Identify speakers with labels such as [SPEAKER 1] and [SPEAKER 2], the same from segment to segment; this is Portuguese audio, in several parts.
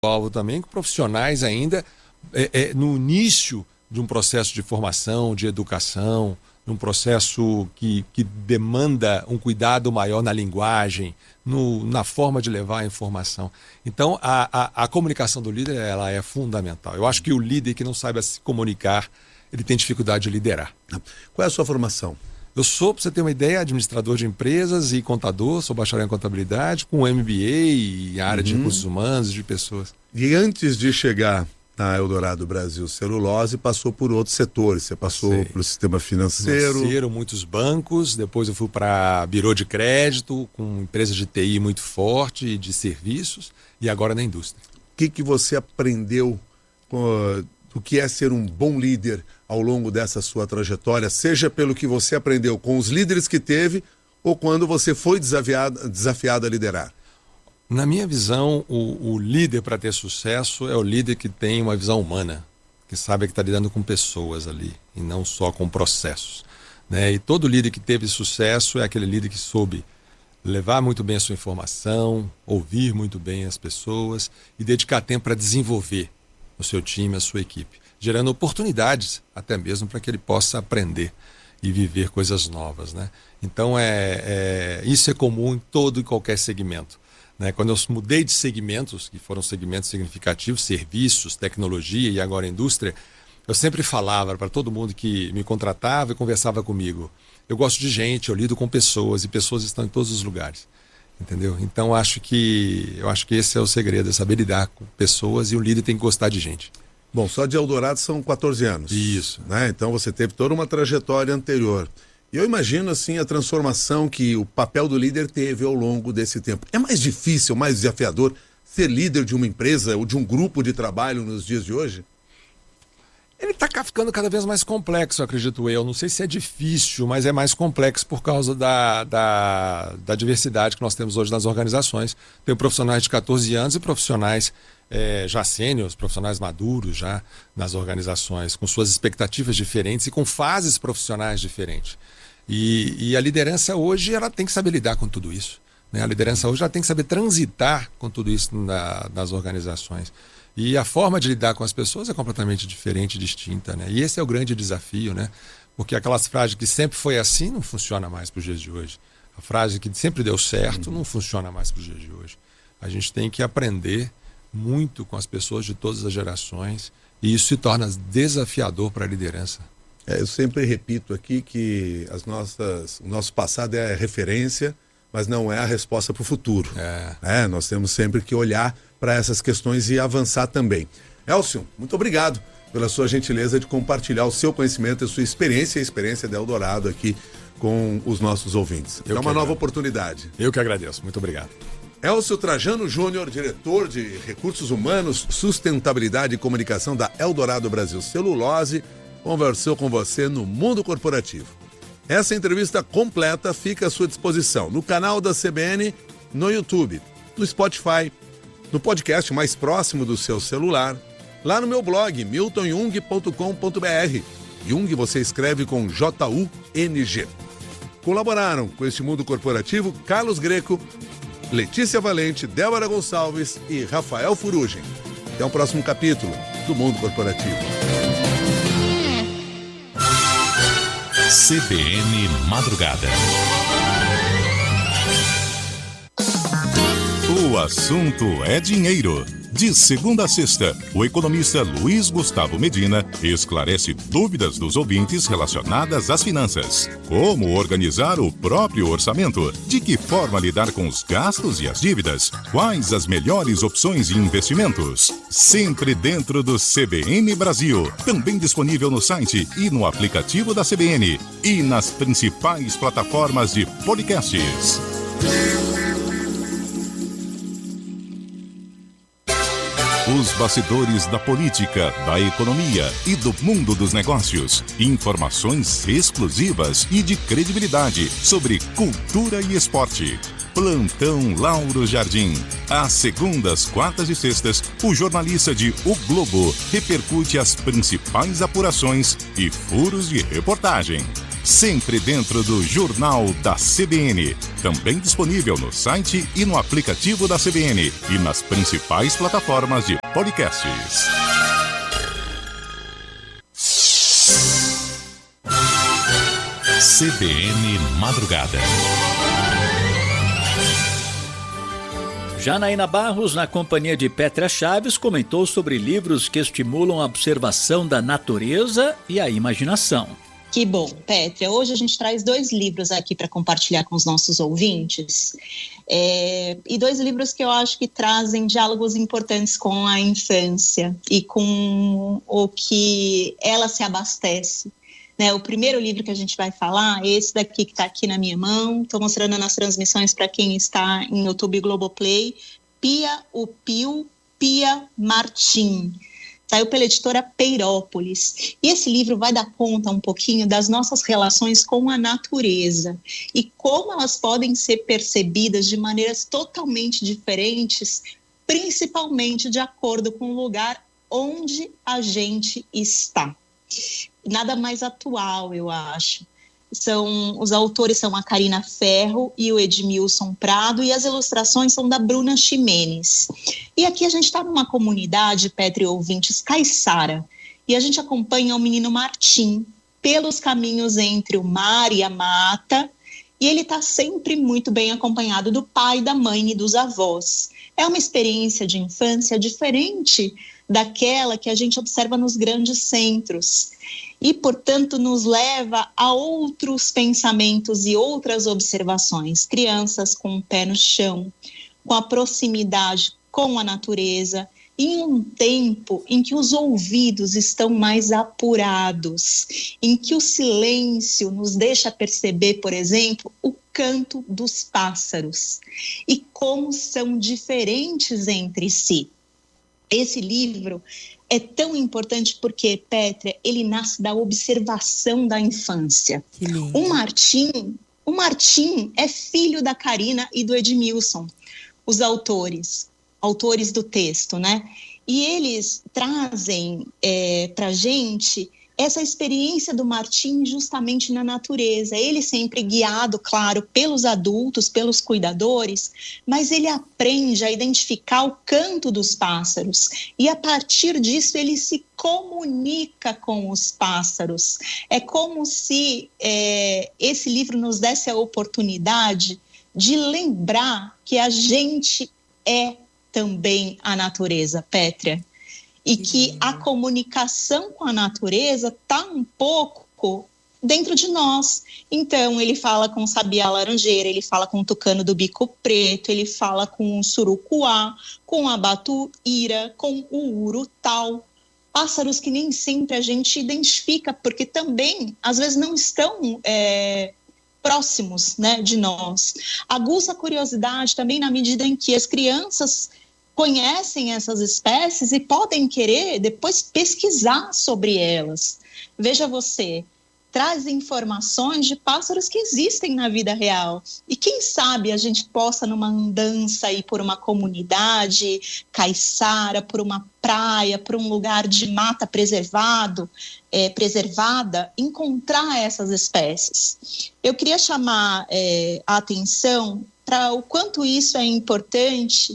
[SPEAKER 1] público-alvo também, com profissionais ainda no início de um processo de formação, de educação, de um processo que demanda um cuidado maior na linguagem, na forma de levar a informação. Então, a comunicação do líder, ela é fundamental. Eu acho que o líder que não saiba se comunicar, ele tem dificuldade de liderar.
[SPEAKER 2] Qual é a sua formação?
[SPEAKER 1] Eu sou, para você ter uma ideia, administrador de empresas e contador, sou bacharel em contabilidade, com MBA em área de recursos humanos, de pessoas.
[SPEAKER 2] E antes de chegar na Eldorado Brasil Celulose, passou por outros setores. Você passou pelo sistema financeiro.
[SPEAKER 1] Muitos bancos, depois eu fui para birô de crédito, com empresas de TI muito forte e de serviços, e agora na indústria.
[SPEAKER 2] O que você aprendeu do que é ser um bom líder ao longo dessa sua trajetória, seja pelo que você aprendeu com os líderes que teve ou quando você foi desafiado a liderar?
[SPEAKER 1] Na minha visão, o líder para ter sucesso é o líder que tem uma visão humana, que sabe que está lidando com pessoas ali e não só com processos, né? E todo líder que teve sucesso é aquele líder que soube levar muito bem a sua informação, ouvir muito bem as pessoas e dedicar tempo para desenvolver o seu time, a sua equipe, gerando oportunidades até mesmo para que ele possa aprender e viver coisas novas, né? Então, isso é comum em todo e qualquer segmento. Quando eu mudei de segmentos, que foram segmentos significativos, serviços, tecnologia e agora indústria, eu sempre falava para todo mundo que me contratava e conversava comigo: eu gosto de gente, eu lido com pessoas e pessoas estão em todos os lugares, entendeu? Então eu acho que esse é o segredo, é saber lidar com pessoas, e o líder tem que gostar de gente.
[SPEAKER 2] Bom, só de Eldorado são 14 anos.
[SPEAKER 1] Isso.
[SPEAKER 2] Né? Então você teve toda uma trajetória anterior. E eu imagino, assim, a transformação que o papel do líder teve ao longo desse tempo. É mais difícil, mais desafiador ser líder de uma empresa ou de um grupo de trabalho nos dias de hoje?
[SPEAKER 1] Ele está ficando cada vez mais complexo, acredito eu. Não sei se é difícil, mas é mais complexo por causa da diversidade que nós temos hoje nas organizações. Tem profissionais de 14 anos e profissionais já sêniores, profissionais maduros já nas organizações, com suas expectativas diferentes e com fases profissionais diferentes. E a liderança hoje, ela tem que saber lidar com tudo isso, né? A liderança hoje, ela tem que saber transitar com tudo isso nas organizações. E a forma de lidar com as pessoas é completamente diferente, distinta, né? E esse é o grande desafio, né? Porque aquelas frases que sempre foi assim não funciona mais para os dias de hoje. A frase que sempre deu certo não funciona mais para os dias de hoje. A gente tem que aprender muito com as pessoas de todas as gerações, e isso se torna desafiador para a liderança.
[SPEAKER 2] Eu sempre repito aqui que o nosso passado é a referência, mas não é a resposta para o futuro. Nós temos sempre que olhar para essas questões e avançar também. Elcio, muito obrigado pela sua gentileza de compartilhar o seu conhecimento, a sua experiência e a experiência da Eldorado aqui com os nossos ouvintes. É uma nova oportunidade.
[SPEAKER 1] Eu que agradeço. Muito obrigado.
[SPEAKER 2] Elcio Trajano Júnior, diretor de Recursos Humanos, Sustentabilidade e Comunicação da Eldorado Brasil Celulose, conversou com você no Mundo Corporativo. Essa entrevista completa fica à sua disposição no canal da CBN, no YouTube, no Spotify, no podcast mais próximo do seu celular, lá no meu blog, miltonjung.com.br. Jung você escreve com J-U-N-G. Colaboraram com este Mundo Corporativo Carlos Greco, Letícia Valente, Débora Gonçalves e Rafael Furugem. Até o próximo capítulo do Mundo Corporativo.
[SPEAKER 3] CBN Madrugada. O assunto é dinheiro. De segunda a sexta, o economista Luiz Gustavo Medina esclarece dúvidas dos ouvintes relacionadas às finanças. Como organizar o próprio orçamento? De que forma lidar com os gastos e as dívidas? Quais as melhores opções de investimentos? Sempre dentro do CBN Brasil. Também disponível no site e no aplicativo da CBN. E nas principais plataformas de podcasts. Os bastidores da política, da economia e do mundo dos negócios. Informações exclusivas e de credibilidade sobre cultura e esporte. Plantão Lauro Jardim. Às segundas, quartas e sextas, o jornalista de O Globo repercute as principais apurações e furos de reportagem. sempre dentro do Jornal da CBN. Também disponível no site e no aplicativo da CBN e nas principais plataformas de podcasts.
[SPEAKER 4] CBN Madrugada.
[SPEAKER 5] Janaína Barros, na companhia de Pétria Chaves, comentou sobre livros que estimulam a observação da natureza e a imaginação.
[SPEAKER 6] Que bom, Pétria. Hoje a gente traz 2 livros aqui para compartilhar com os nossos ouvintes. E 2 livros que eu acho que trazem diálogos importantes com a infância e com o que ela se abastece. O primeiro livro que a gente vai falar é esse daqui que está aqui na minha mão. Estou mostrando nas transmissões para quem está em YouTube e Globoplay. Pia o Pio, Pia Martim. Saiu pela editora Peirópolis. E esse livro vai dar conta um pouquinho das nossas relações com a natureza e como elas podem ser percebidas de maneiras totalmente diferentes, principalmente de acordo com o lugar onde a gente está. Nada mais atual, eu acho. Os autores são a Karina Ferro e o Edmilson Prado, e as ilustrações são da Bruna Ximenes. E aqui a gente está numa comunidade, Pétria e ouvintes, caiçara, e a gente acompanha o menino Martim pelos caminhos entre o mar e a mata, e ele está sempre muito bem acompanhado do pai, da mãe e dos avós. É uma experiência de infância diferente daquela que a gente observa nos grandes centros e, portanto, nos leva a outros pensamentos e outras observações. Crianças com o pé no chão, com a proximidade com a natureza, em um tempo em que os ouvidos estão mais apurados, em que o silêncio nos deixa perceber, por exemplo, o canto dos pássaros e como são diferentes entre si. Esse livro é tão importante porque, Pétria, ele nasce da observação da infância. O Martim é filho da Karina e do Edmilson, os autores do texto, né? E eles trazem para a gente essa experiência do Martim justamente na natureza. Ele sempre guiado, claro, pelos adultos, pelos cuidadores, mas ele aprende a identificar o canto dos pássaros e, a partir disso, ele se comunica com os pássaros. É como se esse livro nos desse a oportunidade de lembrar que a gente é também a natureza, Pétria. E que a comunicação com a natureza está um pouco dentro de nós. Então, ele fala com o sabiá laranjeira, ele fala com o tucano do bico preto, ele fala com o surucuá, com a batuíra, com o urutau. Pássaros que nem sempre a gente identifica, porque também, às vezes, não estão próximos, né, de nós. Aguça a curiosidade também na medida em que as crianças conhecem essas espécies e podem querer depois pesquisar sobre elas. Veja você, traz informações de pássaros que existem na vida real. E quem sabe a gente possa, numa andança, ir por uma comunidade caiçara, por uma praia, por um lugar de mata preservada, encontrar essas espécies. Eu queria chamar a atenção para o quanto isso é importante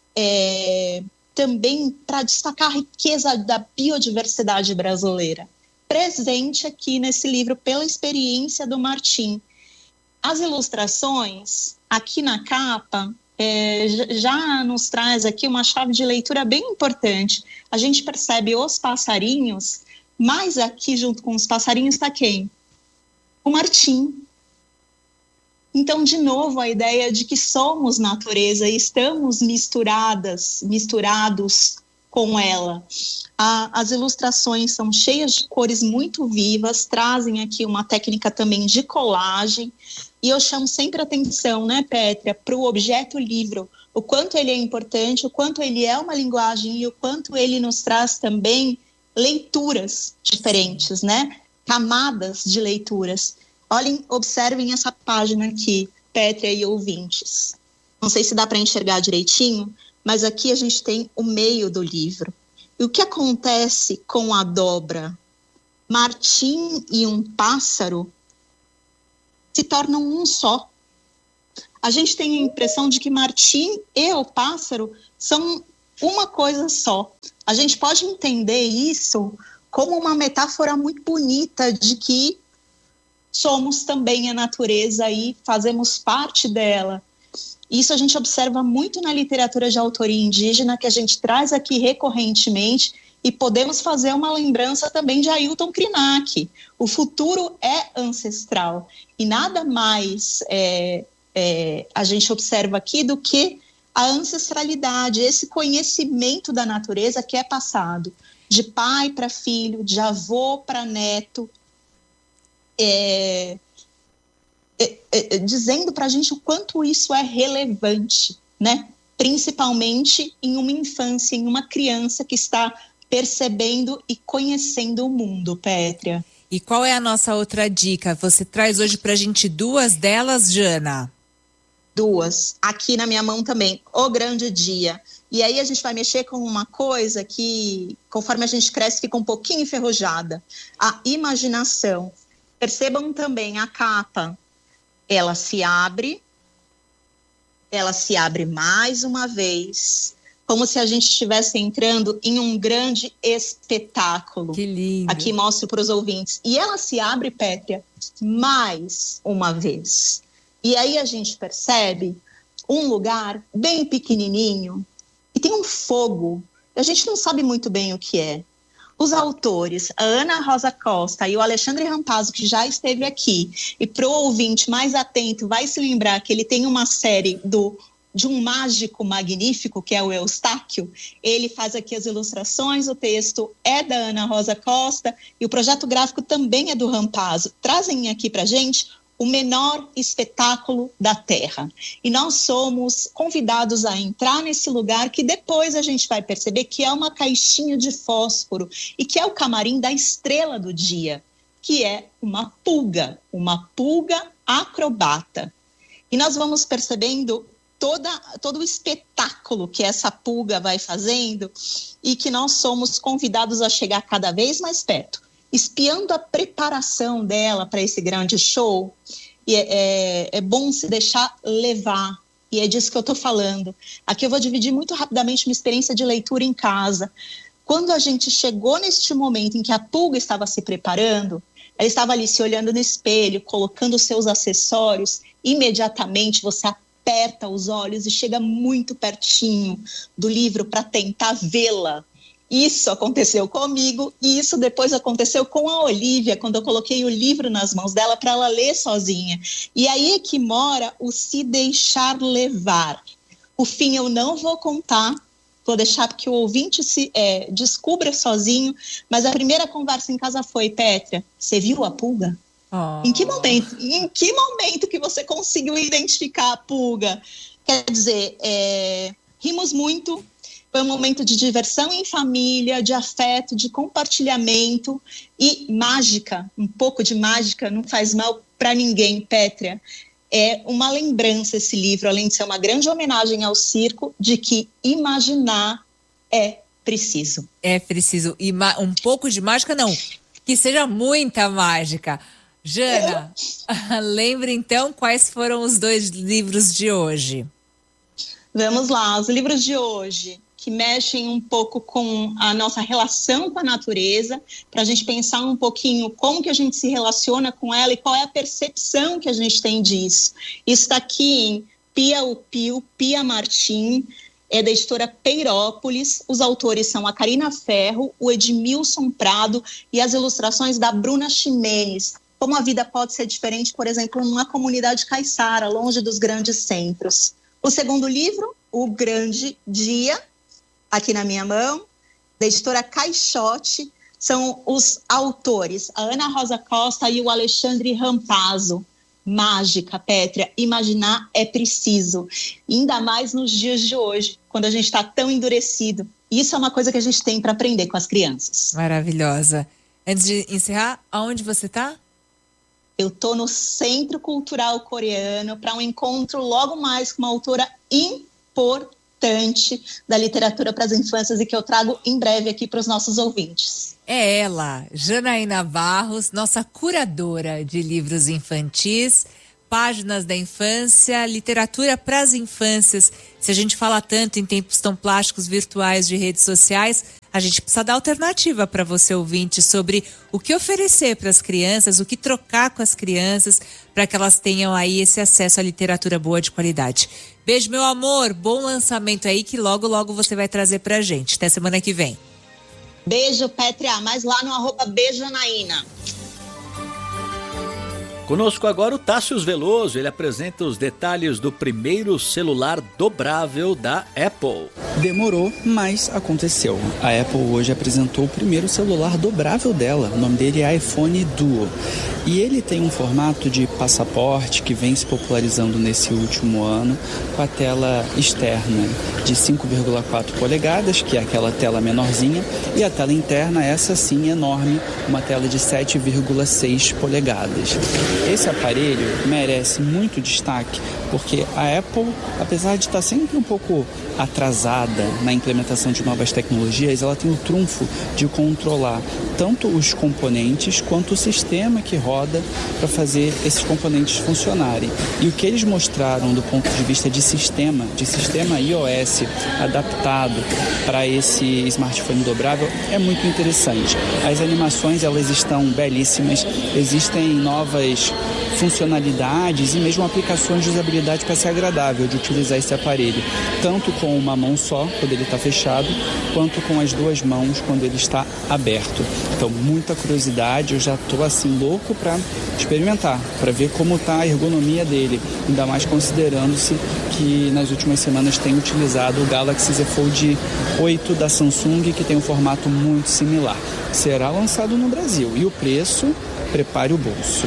[SPEAKER 6] também para destacar a riqueza da biodiversidade brasileira, presente aqui nesse livro pela experiência do Martim. As ilustrações, aqui na capa, já nos traz aqui uma chave de leitura bem importante. A gente percebe os passarinhos, mas aqui junto com os passarinhos está quem? O Martim. Então, de novo, a ideia de que somos natureza e estamos misturados com ela. As ilustrações são cheias de cores muito vivas, trazem aqui uma técnica também de colagem, e eu chamo sempre atenção, né, Pétria, para o objeto livro, o quanto ele é importante, o quanto ele é uma linguagem e o quanto ele nos traz também leituras diferentes, né, camadas de leituras. Olhem, observem essa página aqui, Pétria e ouvintes. Não sei se dá para enxergar direitinho, mas aqui a gente tem o meio do livro. E o que acontece com a dobra Martim e um pássaro se tornam um só. A gente tem a impressão de que Martim e o pássaro são uma coisa só. A gente pode entender isso como uma metáfora muito bonita de que somos também a natureza e fazemos parte dela. Isso a gente observa muito na literatura de autoria indígena, que a gente traz aqui recorrentemente, e podemos fazer uma lembrança também de Ailton Krenak. O futuro é ancestral, e nada mais a gente observa aqui do que a ancestralidade, esse conhecimento da natureza que é passado de pai para filho, de avô para neto, dizendo para a gente o quanto isso é relevante, né? Principalmente em uma infância, em uma criança que está percebendo e conhecendo o mundo, Pétria.
[SPEAKER 7] E qual é a nossa outra dica? Você traz hoje para a gente 2 delas, Jana?
[SPEAKER 6] 2, aqui na minha mão também, O Grande Dia. E aí a gente vai mexer com uma coisa que, conforme a gente cresce, fica um pouquinho enferrujada. A imaginação. Percebam também a capa. Ela se abre mais uma vez, como se a gente estivesse entrando em um grande espetáculo.
[SPEAKER 7] Que lindo.
[SPEAKER 6] Aqui mostro para os ouvintes. E ela se abre, Pétria, mais uma vez. E aí a gente percebe um lugar bem pequenininho e tem um fogo. A gente não sabe muito bem o que é. Os autores, a Ana Rosa Costa e o Alexandre Rampazzo, que já esteve aqui, e para o ouvinte mais atento vai se lembrar que ele tem uma série de um mágico magnífico, que é o Eustáquio. Ele faz aqui as ilustrações, o texto é da Ana Rosa Costa e o projeto gráfico também é do Rampazzo. Trazem aqui para a gente o menor espetáculo da Terra. E nós somos convidados a entrar nesse lugar que depois a gente vai perceber que é uma caixinha de fósforo e que é o camarim da estrela do dia, que é uma pulga acrobata. E nós vamos percebendo todo o espetáculo que essa pulga vai fazendo e que nós somos convidados a chegar cada vez mais perto, espiando a preparação dela para esse grande show. E é bom se deixar levar, e é disso que eu estou falando. Aqui eu vou dividir muito rapidamente uma experiência de leitura em casa. Quando a gente chegou neste momento em que a pulga estava se preparando, ela estava ali se olhando no espelho, colocando os seus acessórios, imediatamente você aperta os olhos e chega muito pertinho do livro para tentar vê-la. Isso aconteceu comigo e isso depois aconteceu com a Olivia, quando eu coloquei o livro nas mãos dela para ela ler sozinha. E aí é que mora o se deixar levar. O fim eu não vou contar, vou deixar que o ouvinte descubra sozinho, mas a primeira conversa em casa foi: Pétria, você viu a pulga? Oh. Em que momento que você conseguiu identificar a pulga? Quer dizer, rimos muito. Foi um momento de diversão em família, de afeto, de compartilhamento e mágica. Um pouco de mágica não faz mal para ninguém, Pétria. É uma lembrança esse livro, além de ser uma grande homenagem ao circo, de que imaginar é preciso.
[SPEAKER 7] É preciso. E um pouco de mágica, não. Que seja muita mágica. Jana, lembre então quais foram os 2 livros de hoje.
[SPEAKER 6] Vamos lá, os livros de hoje, que mexem um pouco com a nossa relação com a natureza, para a gente pensar um pouquinho como que a gente se relaciona com ela e qual é a percepção que a gente tem disso. Isso está aqui em Pia Upio, Pia Martim, é da editora Peirópolis. Os autores são a Karina Ferro, o Edmilson Prado e as ilustrações da Bruna Ximenes. Como a vida pode ser diferente, por exemplo, numa comunidade caiçara, longe dos grandes centros. O segundo livro, O Grande Dia, aqui na minha mão, da editora Caixote, são os autores, a Ana Rosa Costa e o Alexandre Rampazzo. Mágica, Pétria, imaginar é preciso, ainda mais nos dias de hoje, quando a gente está tão endurecido. Isso é uma coisa que a gente tem para aprender com as crianças.
[SPEAKER 7] Maravilhosa. Antes de encerrar, aonde você está?
[SPEAKER 6] Eu estou no Centro Cultural Coreano para um encontro logo mais com uma autora importante da literatura para as infâncias e que eu trago em breve aqui para os nossos ouvintes.
[SPEAKER 7] É ela, Janaína Barros, nossa curadora de livros infantis, Páginas da Infância, literatura para as infâncias. Se a gente fala tanto em tempos tão plásticos, virtuais, de redes sociais, a gente precisa dar alternativa para você, ouvinte, sobre o que oferecer para as crianças, o que trocar com as crianças, para que elas tenham aí esse acesso à literatura boa de qualidade. Beijo, meu amor, bom lançamento aí que logo, logo você vai trazer para a gente. Até semana que vem.
[SPEAKER 6] Beijo, Pétria, mas lá no @beijanaína.
[SPEAKER 5] Conosco agora o Tássius Veloso, ele apresenta os detalhes do primeiro celular dobrável da Apple.
[SPEAKER 8] Demorou, mas aconteceu. A Apple hoje apresentou o primeiro celular dobrável dela, o nome dele é iPhone Duo. E ele tem um formato de passaporte que vem se popularizando nesse último ano, com a tela externa de 5,4 polegadas, que é aquela tela menorzinha, e a tela interna, essa sim enorme, uma tela de 7,6 polegadas. Esse aparelho merece muito destaque porque a Apple, apesar de estar sempre um pouco atrasada na implementação de novas tecnologias, ela tem o trunfo de controlar tanto os componentes quanto o sistema que roda para fazer esses componentes funcionarem. E o que eles mostraram do ponto de vista de sistema iOS adaptado para esse smartphone dobrável é muito interessante. As animações, elas estão belíssimas, existem novas funcionalidades e mesmo aplicações de usabilidade para ser agradável de utilizar esse aparelho, tanto com uma mão só, quando ele está fechado, quanto com as duas mãos, quando ele está aberto. Então, muita curiosidade, eu já estou assim louco para experimentar, para ver como está a ergonomia dele, ainda mais considerando-se que nas últimas semanas tem utilizado o Galaxy Z Fold 8 da Samsung, que tem um formato muito similar. Será lançado no Brasil e o preço, prepare o bolso,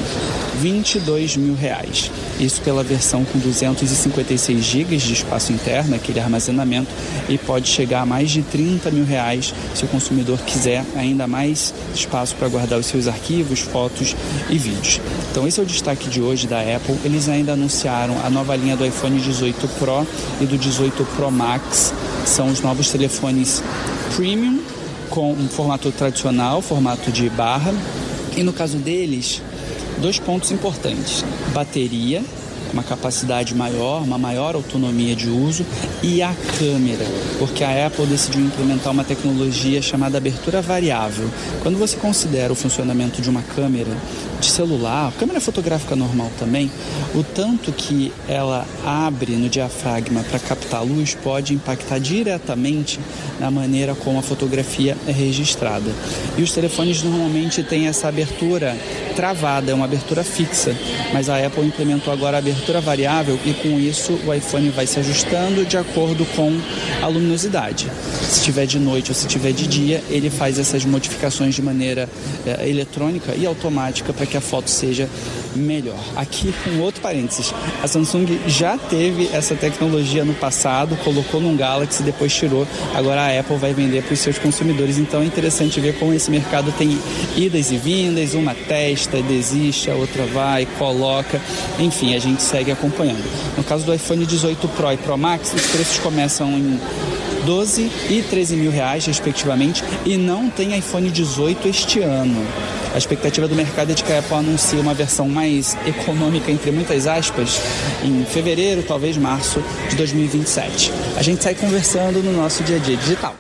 [SPEAKER 8] R$22 mil. Isso pela versão com 256 GB de espaço interno, aquele armazenamento, e pode chegar a mais de R$30 mil se o consumidor quiser ainda mais espaço para guardar os seus arquivos, fotos e vídeos. Então esse é o destaque de hoje da Apple. Eles ainda anunciaram a nova linha do iPhone 18 Pro e do 18 Pro Max. São os novos telefones premium com um formato tradicional, formato de barra. E no caso deles, 2 pontos importantes: bateria, uma capacidade maior, uma maior autonomia de uso, e a câmera, porque a Apple decidiu implementar uma tecnologia chamada abertura variável. Quando você considera o funcionamento de uma câmera de celular, câmera fotográfica normal também, o tanto que ela abre no diafragma para captar luz pode impactar diretamente na maneira como a fotografia é registrada. E os telefones normalmente têm essa abertura travada, é uma abertura fixa, mas a Apple implementou agora a abertura variável e com isso o iPhone vai se ajustando de acordo com a luminosidade. Se estiver de noite ou se estiver de dia, ele faz essas modificações de maneira eletrônica e automática para que a foto seja melhor. Aqui um outro parênteses: a Samsung já teve essa tecnologia no passado, colocou num Galaxy, depois tirou, agora a Apple vai vender para os seus consumidores. Então é interessante ver como esse mercado tem idas e vindas, uma testa, desiste, a outra vai, coloca, enfim, a gente segue acompanhando. No caso do iPhone 18 Pro e Pro Max, os preços começam em R$12 e R$13 mil, respectivamente, e não tem iPhone 18 este ano. A expectativa do mercado é de que a Apple anuncie uma versão mais econômica, entre muitas aspas, em fevereiro, talvez março de 2027. A gente sai conversando no nosso dia a dia digital.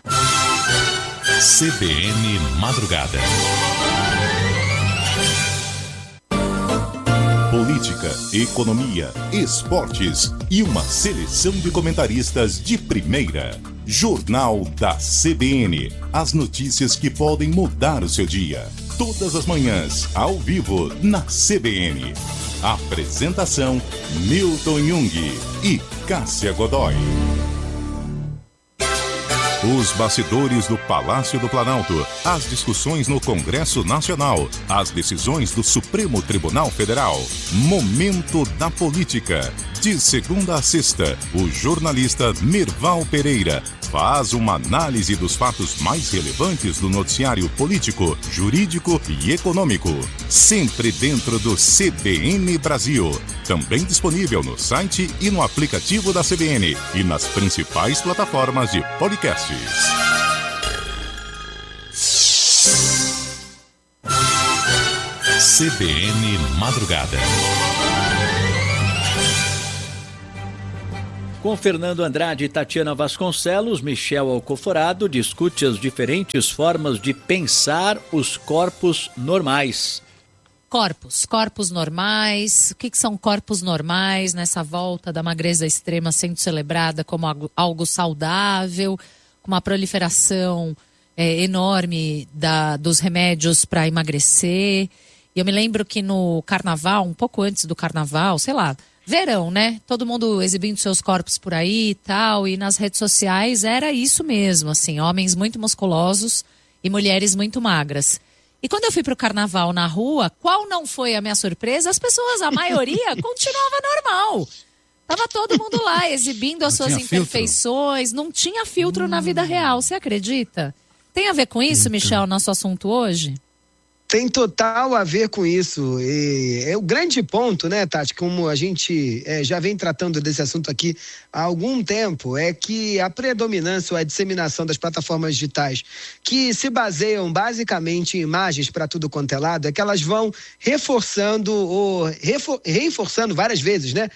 [SPEAKER 4] CBN Madrugada.
[SPEAKER 3] Política, economia, esportes e uma seleção de comentaristas de primeira. Jornal da CBN. As notícias que podem mudar o seu dia. Todas as manhãs, ao vivo, na CBN. Apresentação: Milton Jung e Cássia Godoy. Os bastidores do Palácio do Planalto, as discussões no Congresso Nacional, as decisões do Supremo Tribunal Federal. Momento da Política. De segunda a sexta, o jornalista Merval Pereira faz uma análise dos fatos mais relevantes do noticiário político, jurídico e econômico. Sempre dentro do CBN Brasil. Também disponível no site e no aplicativo da CBN e nas principais plataformas de podcasts.
[SPEAKER 4] CBN Madrugada.
[SPEAKER 5] Com Fernando Andrade e Tatiana Vasconcelos, Michel Alcoforado discute as diferentes formas de pensar os corpos normais.
[SPEAKER 9] Corpos normais. O que são corpos normais nessa volta da magreza extrema sendo celebrada como algo saudável, com uma proliferação enorme dos remédios para emagrecer. E eu me lembro que no carnaval, um pouco antes do carnaval, sei lá, verão, né? Todo mundo exibindo seus corpos por aí e tal, e nas redes sociais era isso mesmo, assim, homens muito musculosos e mulheres muito magras. E quando eu fui pro carnaval na rua, qual não foi a minha surpresa? As pessoas, a maioria, continuava normal. Tava todo mundo lá exibindo as suas imperfeições, não tinha filtro na vida real, você acredita? Tem a ver com isso, Michel, nosso assunto hoje?
[SPEAKER 10] Tem total a ver com isso. E é o grande ponto, né, Tati, como a gente já vem tratando desse assunto aqui há algum tempo, é que a predominância ou a disseminação das plataformas digitais que se baseiam basicamente em imagens para tudo quanto é lado, é que elas vão reforçando ou reforçando várias vezes, né,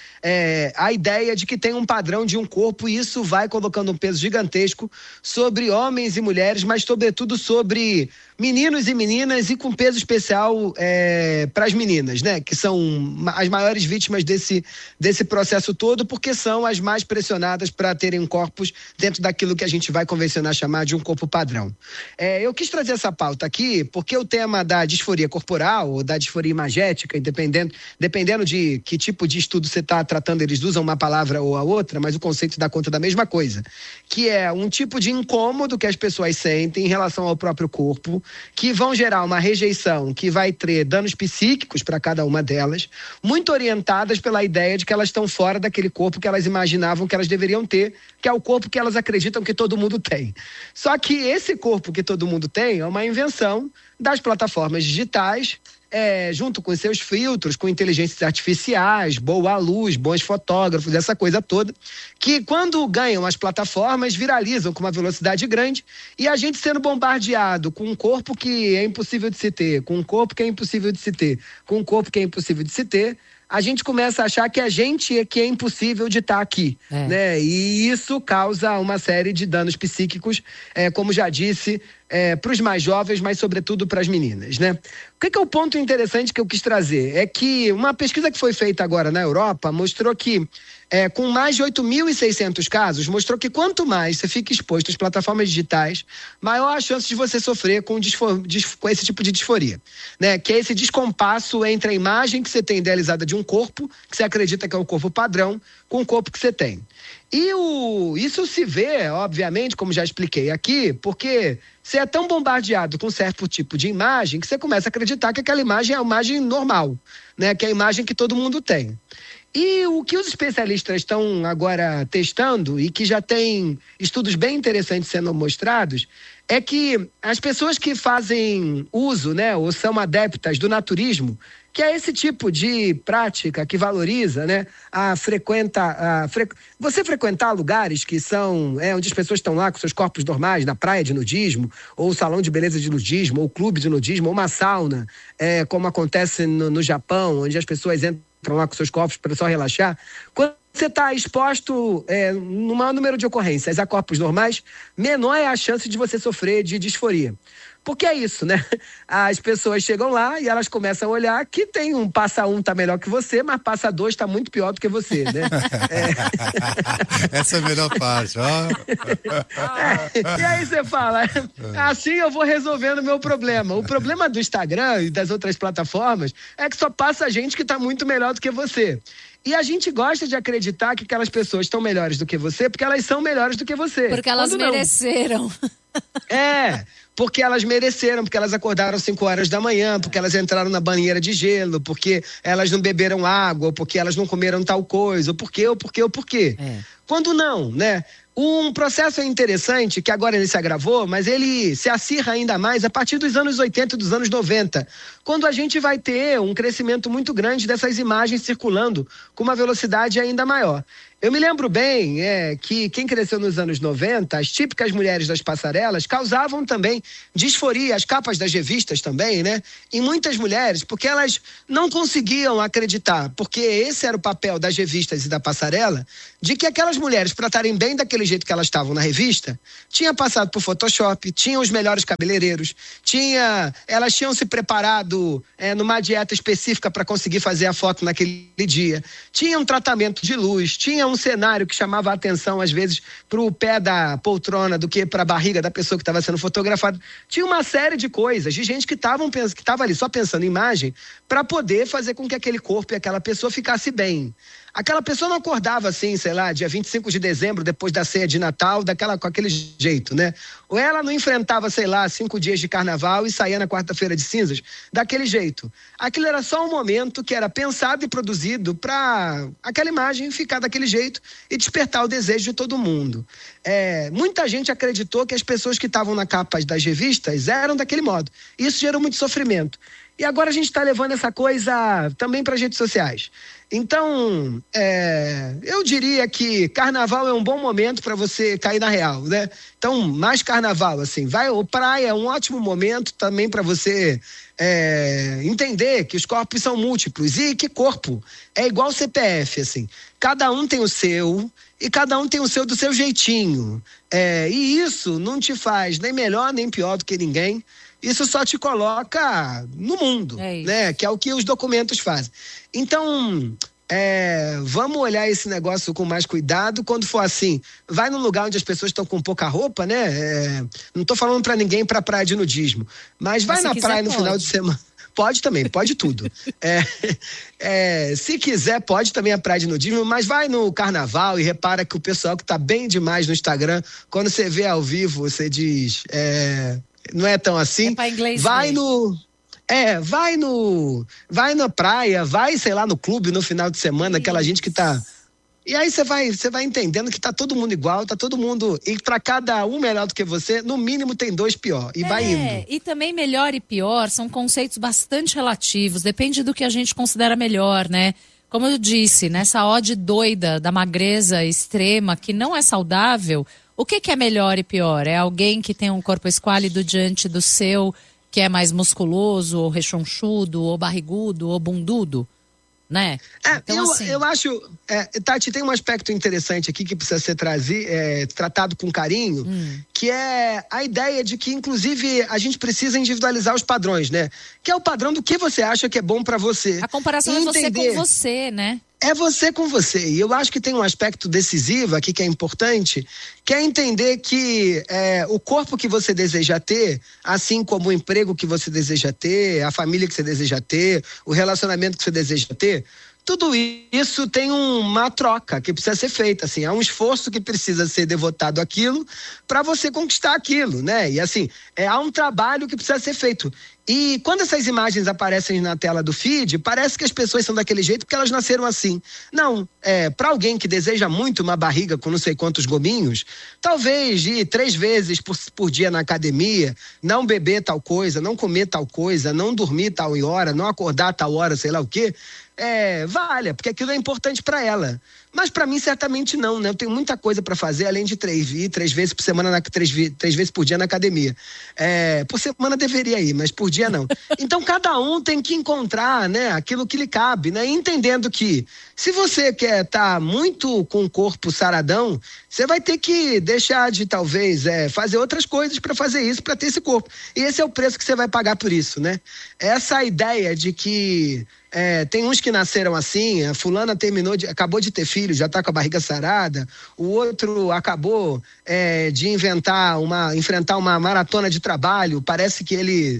[SPEAKER 10] a ideia de que tem um padrão de um corpo, e isso vai colocando um peso gigantesco sobre homens e mulheres, mas sobretudo sobre meninos e meninas, e com peso especial para as meninas, né? Que são as maiores vítimas desse processo todo, porque são as mais pressionadas para terem corpos dentro daquilo que a gente vai convencionar chamar de um corpo padrão. Eu quis trazer essa pauta aqui porque o tema da disforia corporal ou da disforia imagética, dependendo de que tipo de estudo você está tratando, eles usam uma palavra ou a outra, mas o conceito dá conta da mesma coisa, que é um tipo de incômodo que as pessoas sentem em relação ao próprio corpo, que vão gerar uma rejeição que vai ter danos psíquicos para cada uma delas, muito orientadas pela ideia de que elas estão fora daquele corpo que elas imaginavam que elas deveriam ter, que é o corpo que elas acreditam que todo mundo tem. Só que esse corpo que todo mundo tem é uma invenção das plataformas digitais, junto com seus filtros, com inteligências artificiais, boa luz, bons fotógrafos, essa coisa toda, que quando ganham as plataformas, viralizam com uma velocidade grande, e a gente sendo bombardeado com um corpo que é impossível de se ter, com um corpo que é impossível de se ter, com um corpo que é impossível de se ter, a gente começa a achar que a gente é que é impossível de estar aqui, né? E isso causa uma série de danos psíquicos, como já disse, para os mais jovens, mas sobretudo para as meninas, né? O que é o ponto interessante que eu quis trazer? É que uma pesquisa que foi feita agora na Europa mostrou que, com mais de 8.600 casos, mostrou que quanto mais você fica exposto às plataformas digitais, maior a chance de você sofrer com esse tipo de disforia, né? Que é esse descompasso entre a imagem que você tem idealizada de um corpo, que você acredita que é o corpo padrão, com o corpo que você tem. E isso se vê, obviamente, como já expliquei aqui, porque você é tão bombardeado com certo tipo de imagem que você começa a acreditar que aquela imagem é a imagem normal, né? Que é a imagem que todo mundo tem. E o que os especialistas estão agora testando, e que já tem estudos bem interessantes sendo mostrados, é que as pessoas que fazem uso, né, ou são adeptas do naturismo, que é esse tipo de prática que valoriza, né, você frequentar lugares que são, onde as pessoas estão lá com seus corpos normais, na praia de nudismo, ou salão de beleza de nudismo, ou clube de nudismo, ou uma sauna, como acontece no Japão, onde as pessoas entram lá com seus corpos para só relaxar. Quando você está exposto no maior número de ocorrências a corpos normais, menor é a chance de você sofrer de disforia. Porque é isso, né? As pessoas chegam lá e elas começam a olhar que tem passa 1 tá melhor que você, mas passa 2 tá muito pior do que você, né?
[SPEAKER 2] Essa é a melhor parte, ó.
[SPEAKER 10] E aí você fala, assim eu vou resolvendo o meu problema. O problema do Instagram e das outras plataformas é que só passa gente que tá muito melhor do que você. E a gente gosta de acreditar que aquelas pessoas estão melhores do que você porque elas são melhores do que você.
[SPEAKER 9] Porque elas mereceram.
[SPEAKER 10] Porque elas mereceram, porque elas acordaram 5 horas da manhã, porque elas entraram na banheira de gelo, porque elas não beberam água, porque elas não comeram tal coisa, ou por quê. Quando não, né? Um processo interessante, que agora ele se agravou, mas ele se acirra ainda mais a partir dos anos 80 e dos anos 90, quando a gente vai ter um crescimento muito grande dessas imagens circulando com uma velocidade ainda maior. Eu me lembro bem que quem cresceu nos anos 90, as típicas mulheres das passarelas causavam também disforia, as capas das revistas também, né? Em muitas mulheres, porque elas não conseguiam acreditar, porque esse era o papel das revistas e da passarela, de que aquelas mulheres, para estarem bem daquele jeito que elas estavam na revista, tinham passado por Photoshop, tinham os melhores cabeleireiros, elas tinham se preparado numa dieta específica para conseguir fazer a foto naquele dia, tinha um tratamento de luz, tinha um cenário que chamava a atenção, às vezes, para o pé da poltrona do que para a barriga da pessoa que estava sendo fotografada. Tinha uma série de coisas, de gente que estava ali só pensando em imagem para poder fazer com que aquele corpo e aquela pessoa ficasse bem. Aquela pessoa não acordava assim, sei lá, dia 25 de dezembro, depois da ceia de Natal, com aquele jeito, né? Ou ela não enfrentava, sei lá, 5 dias de carnaval e saía na quarta-feira de cinzas, daquele jeito. Aquilo era só um momento que era pensado e produzido para aquela imagem ficar daquele jeito e despertar o desejo de todo mundo. Muita gente acreditou que as pessoas que estavam na capa das revistas eram daquele modo. Isso gerou muito sofrimento. E agora a gente está levando essa coisa também para as redes sociais. Então, eu diria que carnaval é um bom momento para você cair na real, né? Então, mais carnaval, assim, praia é um ótimo momento também para você entender que os corpos são múltiplos e que corpo é igual CPF, assim. Cada um tem o seu e cada um tem o seu do seu jeitinho. E isso não te faz nem melhor nem pior do que ninguém. Isso só te coloca no mundo, né? Que é o que os documentos fazem. Então, vamos olhar esse negócio com mais cuidado. Quando for assim, vai num lugar onde as pessoas estão com pouca roupa, né? Não tô falando pra ninguém pra praia de nudismo, mas vai na praia no final de semana. Pode também, pode tudo. Se quiser, pode também a praia de nudismo, mas vai no carnaval e repara que o pessoal que tá bem demais no Instagram, quando você vê ao vivo, você diz... não é tão assim.
[SPEAKER 9] Pra inglês
[SPEAKER 10] vai na praia, vai, sei lá, no clube no final de semana, aquela gente que tá... E aí você vai entendendo que tá todo mundo igual, tá todo mundo... E pra cada um melhor do que você, no mínimo tem 2 pior. E vai indo.
[SPEAKER 9] E também melhor e pior são conceitos bastante relativos. Depende do que a gente considera melhor, né? Como eu disse, nessa ode doida da magreza extrema, que não é saudável... O que é melhor e pior? É alguém que tem um corpo esquálido diante do seu, que é mais musculoso, ou rechonchudo, ou barrigudo, ou bundudo, né?
[SPEAKER 10] Então, eu acho... Tati, tem um aspecto interessante aqui que precisa ser tratado com carinho, que é a ideia de que, inclusive, a gente precisa individualizar os padrões, né? Que é o padrão do que você acha que é bom pra você.
[SPEAKER 9] A comparação é você com você, né?
[SPEAKER 10] É você com você. E eu acho que tem um aspecto decisivo aqui que é importante, que é entender que o corpo que você deseja ter, assim como o emprego que você deseja ter, a família que você deseja ter, o relacionamento que você deseja ter, tudo isso tem uma troca que precisa ser feita, assim, há um esforço que precisa ser devotado àquilo para você conquistar aquilo, né? E assim, há um trabalho que precisa ser feito. E quando essas imagens aparecem na tela do feed, parece que as pessoas são daquele jeito porque elas nasceram assim. Não, para alguém que deseja muito uma barriga com não sei quantos gominhos, talvez ir 3 vezes por dia na academia, não beber tal coisa, não comer tal coisa, não dormir tal hora, não acordar tal hora, sei lá o quê, valha, porque aquilo é importante para ela. Mas para mim, certamente não, né? Eu tenho muita coisa para fazer, além de 3 vezes por semana, 3 vezes por dia na academia. Por semana deveria ir, mas por dia não. Então, cada um tem que encontrar, né, aquilo que lhe cabe, né? Entendendo que, se você quer estar muito com o corpo saradão, você vai ter que deixar de, talvez, fazer outras coisas para fazer isso, para ter esse corpo. E esse é o preço que você vai pagar por isso, né? Essa ideia de que tem uns que nasceram assim, a fulana acabou de ter filho, já está com a barriga sarada, o outro acabou de enfrentar uma maratona de trabalho, parece que ele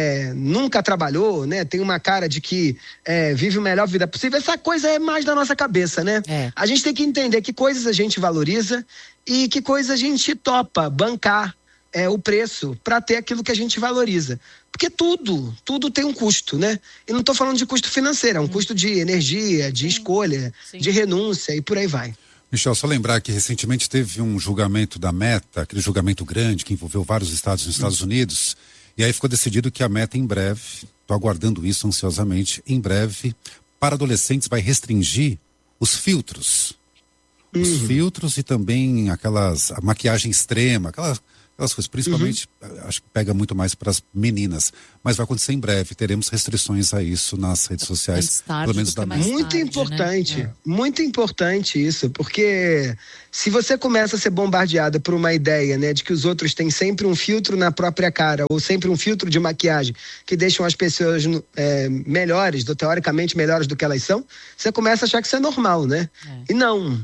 [SPEAKER 10] nunca trabalhou, né? Tem uma cara de que vive a melhor vida possível. Essa coisa é mais da nossa cabeça, né? A gente tem que entender que coisas a gente valoriza e que coisas a gente topa bancar o preço para ter aquilo que a gente valoriza. Porque tudo tem um custo, né? E não estou falando de custo financeiro, é um custo de energia, de escolha, de renúncia e por aí vai.
[SPEAKER 11] Michel, só lembrar que recentemente teve um julgamento da Meta, aquele julgamento grande que envolveu vários estados nos Estados Unidos, e aí ficou decidido que a Meta em breve, estou aguardando isso ansiosamente, em breve, para adolescentes vai restringir os filtros. Os filtros e também a maquiagem extrema, aquelas coisas, principalmente, acho que pega muito mais para as meninas. Mas vai acontecer em breve, teremos restrições a isso nas redes sociais, pelo menos da Meta.
[SPEAKER 10] Muito importante, né? Muito importante isso, porque se você começa a ser bombardeada por uma ideia, né, de que os outros têm sempre um filtro na própria cara, ou sempre um filtro de maquiagem, que deixam as pessoas melhores, teoricamente melhores do que elas são, você começa a achar que isso é normal, né? E não.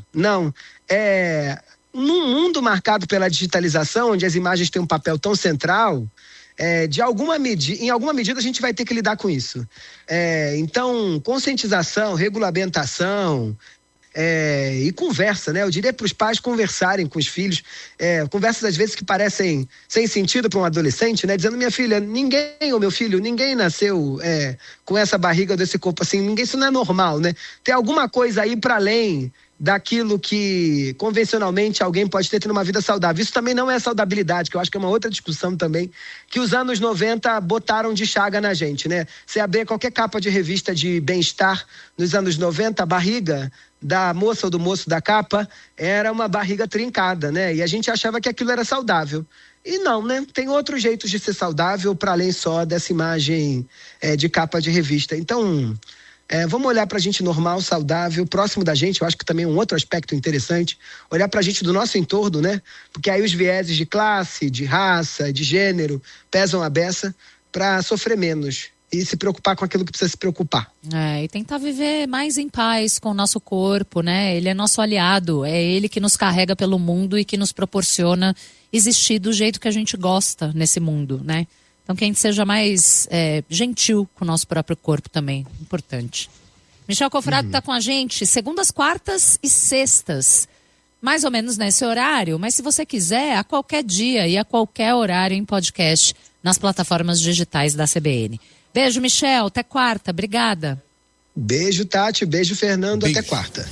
[SPEAKER 10] Num mundo marcado pela digitalização, onde as imagens têm um papel tão central, em alguma medida a gente vai ter que lidar com isso. Então, conscientização, regulamentação e conversa, né? Eu diria para os pais conversarem com os filhos, conversas às vezes que parecem sem sentido para um adolescente, né? Dizendo, minha filha, meu filho, ninguém nasceu com essa barriga desse corpo assim, isso não é normal, né? Tem alguma coisa aí para além daquilo que convencionalmente alguém pode ter numa vida saudável. Isso também não é saudabilidade, que eu acho que é uma outra discussão também, que os anos 90 botaram de chaga na gente, né? Você abrir qualquer capa de revista de bem-estar nos anos 90, a barriga da moça ou do moço da capa era uma barriga trincada, né? E a gente achava que aquilo era saudável. E não, né? Tem outros jeitos de ser saudável para além só dessa imagem de capa de revista. Então, vamos olhar para a gente normal, saudável, próximo da gente. Eu acho que também é um outro aspecto interessante, olhar para a gente do nosso entorno, né? Porque aí os vieses de classe, de raça, de gênero pesam a beça para sofrer menos e se preocupar com aquilo que precisa se preocupar.
[SPEAKER 9] E tentar viver mais em paz com o nosso corpo, né? Ele é nosso aliado, é ele que nos carrega pelo mundo e que nos proporciona existir do jeito que a gente gosta nesse mundo, né? Então, que a gente seja mais gentil com o nosso próprio corpo também, importante. Michel Cofrado está com a gente segundas, quartas e sextas, mais ou menos nesse horário, mas se você quiser, a qualquer dia e a qualquer horário em podcast, nas plataformas digitais da CBN. Beijo, Michel, até quarta, obrigada.
[SPEAKER 10] Beijo, Tati, beijo, Fernando, até quarta.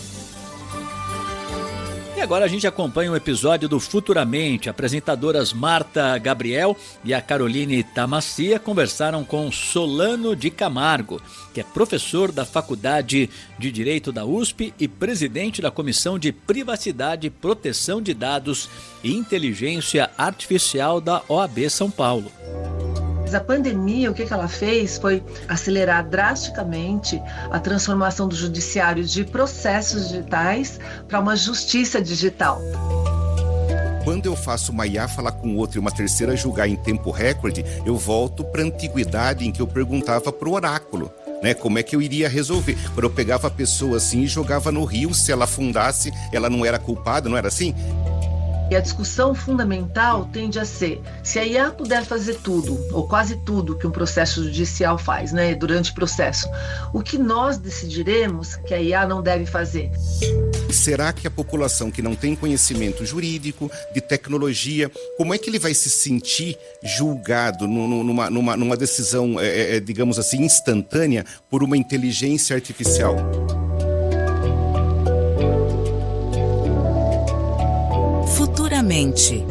[SPEAKER 5] E agora a gente acompanha um episódio do Futuramente. Apresentadoras Marta Gabriel e a Caroline Tamassia conversaram com Solano de Camargo, que é professor da Faculdade de Direito da USP e presidente da Comissão de Privacidade, Proteção de Dados e Inteligência Artificial da OAB São Paulo.
[SPEAKER 12] A pandemia, o que ela fez foi acelerar drasticamente a transformação do judiciário de processos digitais para uma justiça digital.
[SPEAKER 13] Quando eu faço uma IA falar com outra e uma terceira julgar em tempo recorde, eu volto para a antiguidade em que eu perguntava para o oráculo, né, como é que eu iria resolver. Quando eu pegava a pessoa assim e jogava no rio, se ela afundasse, ela não era culpada, não era assim?
[SPEAKER 12] E a discussão fundamental tende a ser, se a IA puder fazer tudo, ou quase tudo que um processo judicial faz, né, durante o processo, o que nós decidiremos que a IA não deve fazer?
[SPEAKER 13] Será que a população que não tem conhecimento jurídico, de tecnologia, como é que ele vai se sentir julgado numa decisão, digamos assim, instantânea por uma inteligência artificial?
[SPEAKER 14] Futuramente.